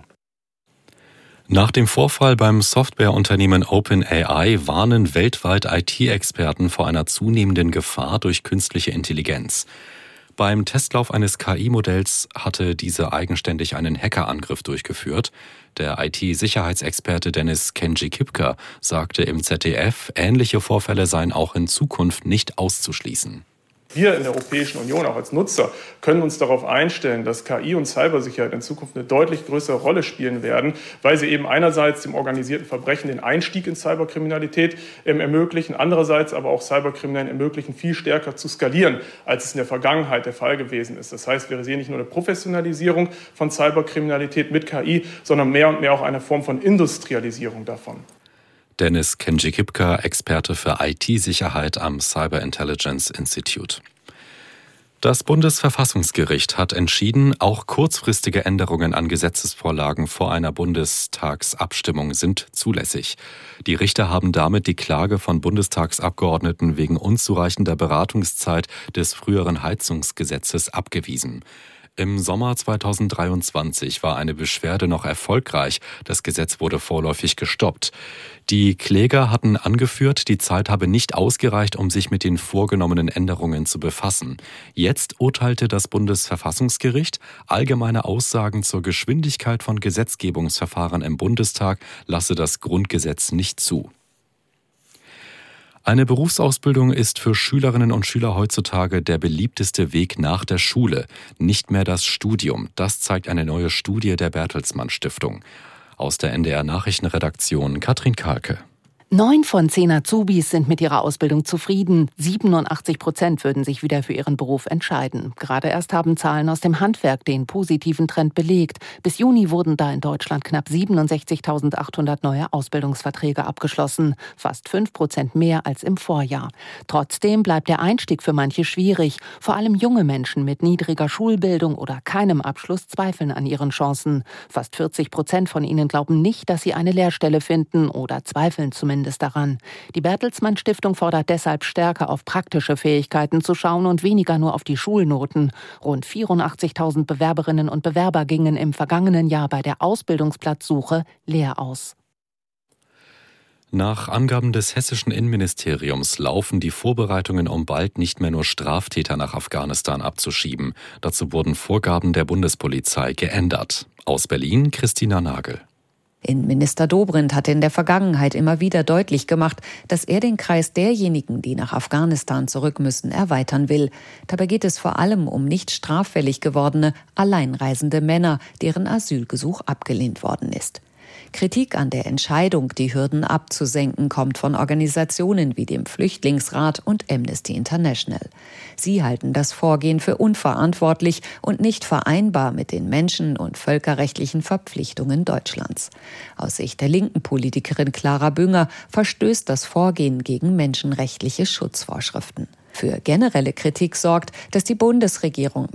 Nach dem Vorfall beim Softwareunternehmen OpenAI warnen weltweit I T-Experten vor einer zunehmenden Gefahr durch künstliche Intelligenz. Beim Testlauf eines K I-Modells hatte diese eigenständig einen Hackerangriff durchgeführt. Der I T-Sicherheitsexperte Dennis Kenji-Kipka sagte im Z D F, ähnliche Vorfälle seien auch in Zukunft nicht auszuschließen. Wir in der Europäischen Union, auch als Nutzer, können uns darauf einstellen, dass K I und Cybersicherheit in Zukunft eine deutlich größere Rolle spielen werden, weil sie eben einerseits dem organisierten Verbrechen den Einstieg in Cyberkriminalität ähm, ermöglichen, andererseits aber auch Cyberkriminellen ermöglichen, viel stärker zu skalieren, als es in der Vergangenheit der Fall gewesen ist. Das heißt, wir sehen nicht nur eine Professionalisierung von Cyberkriminalität mit K I, sondern mehr und mehr auch eine Form von Industrialisierung davon. Dennis Kenji-Kipka, Experte für I T-Sicherheit am Cyber Intelligence Institute. Das Bundesverfassungsgericht hat entschieden, auch kurzfristige Änderungen an Gesetzesvorlagen vor einer Bundestagsabstimmung sind zulässig. Die Richter haben damit die Klage von Bundestagsabgeordneten wegen unzureichender Beratungszeit des früheren Heizungsgesetzes abgewiesen. Im Sommer zweitausenddreiundzwanzig war eine Beschwerde noch erfolgreich. Das Gesetz wurde vorläufig gestoppt. Die Kläger hatten angeführt, die Zeit habe nicht ausgereicht, um sich mit den vorgenommenen Änderungen zu befassen. Jetzt urteilte das Bundesverfassungsgericht, allgemeine Aussagen zur Geschwindigkeit von Gesetzgebungsverfahren im Bundestag lasse das Grundgesetz nicht zu. Eine Berufsausbildung ist für Schülerinnen und Schüler heutzutage der beliebteste Weg nach der Schule, nicht mehr das Studium. Das zeigt eine neue Studie der Bertelsmann Stiftung. Aus der N D R-Nachrichtenredaktion Katrin Kahlke. Neun von zehn Azubis sind mit ihrer Ausbildung zufrieden. siebenundachtzig Prozent würden sich wieder für ihren Beruf entscheiden. Gerade erst haben Zahlen aus dem Handwerk den positiven Trend belegt. Bis Juni wurden da in Deutschland knapp siebenundsechzigtausendachthundert neue Ausbildungsverträge abgeschlossen. Fast fünf Prozent mehr als im Vorjahr. Trotzdem bleibt der Einstieg für manche schwierig. Vor allem junge Menschen mit niedriger Schulbildung oder keinem Abschluss zweifeln an ihren Chancen. Fast vierzig Prozent von ihnen glauben nicht, dass sie eine Lehrstelle finden oder zweifeln zumindest daran. Die Bertelsmann Stiftung fordert deshalb stärker auf praktische Fähigkeiten zu schauen und weniger nur auf die Schulnoten. Rund vierundachtzigtausend Bewerberinnen und Bewerber gingen im vergangenen Jahr bei der Ausbildungsplatzsuche leer aus. Nach Angaben des hessischen Innenministeriums laufen die Vorbereitungen, um bald nicht mehr nur Straftäter nach Afghanistan abzuschieben. Dazu wurden Vorgaben der Bundespolizei geändert. Aus Berlin Christina Nagel. Innenminister Dobrindt hatte in der Vergangenheit immer wieder deutlich gemacht, dass er den Kreis derjenigen, die nach Afghanistan zurück müssen, erweitern will. Dabei geht es vor allem um nicht straffällig gewordene, alleinreisende Männer, deren Asylgesuch abgelehnt worden ist. Kritik an der Entscheidung, die Hürden abzusenken, kommt von Organisationen wie dem Flüchtlingsrat und Amnesty International. Sie halten das Vorgehen für unverantwortlich und nicht vereinbar mit den menschen- und völkerrechtlichen Verpflichtungen Deutschlands. Aus Sicht der linken Politikerin Clara Bünger verstößt das Vorgehen gegen menschenrechtliche Schutzvorschriften. Für generelle Kritik sorgt, dass die Bundesregierung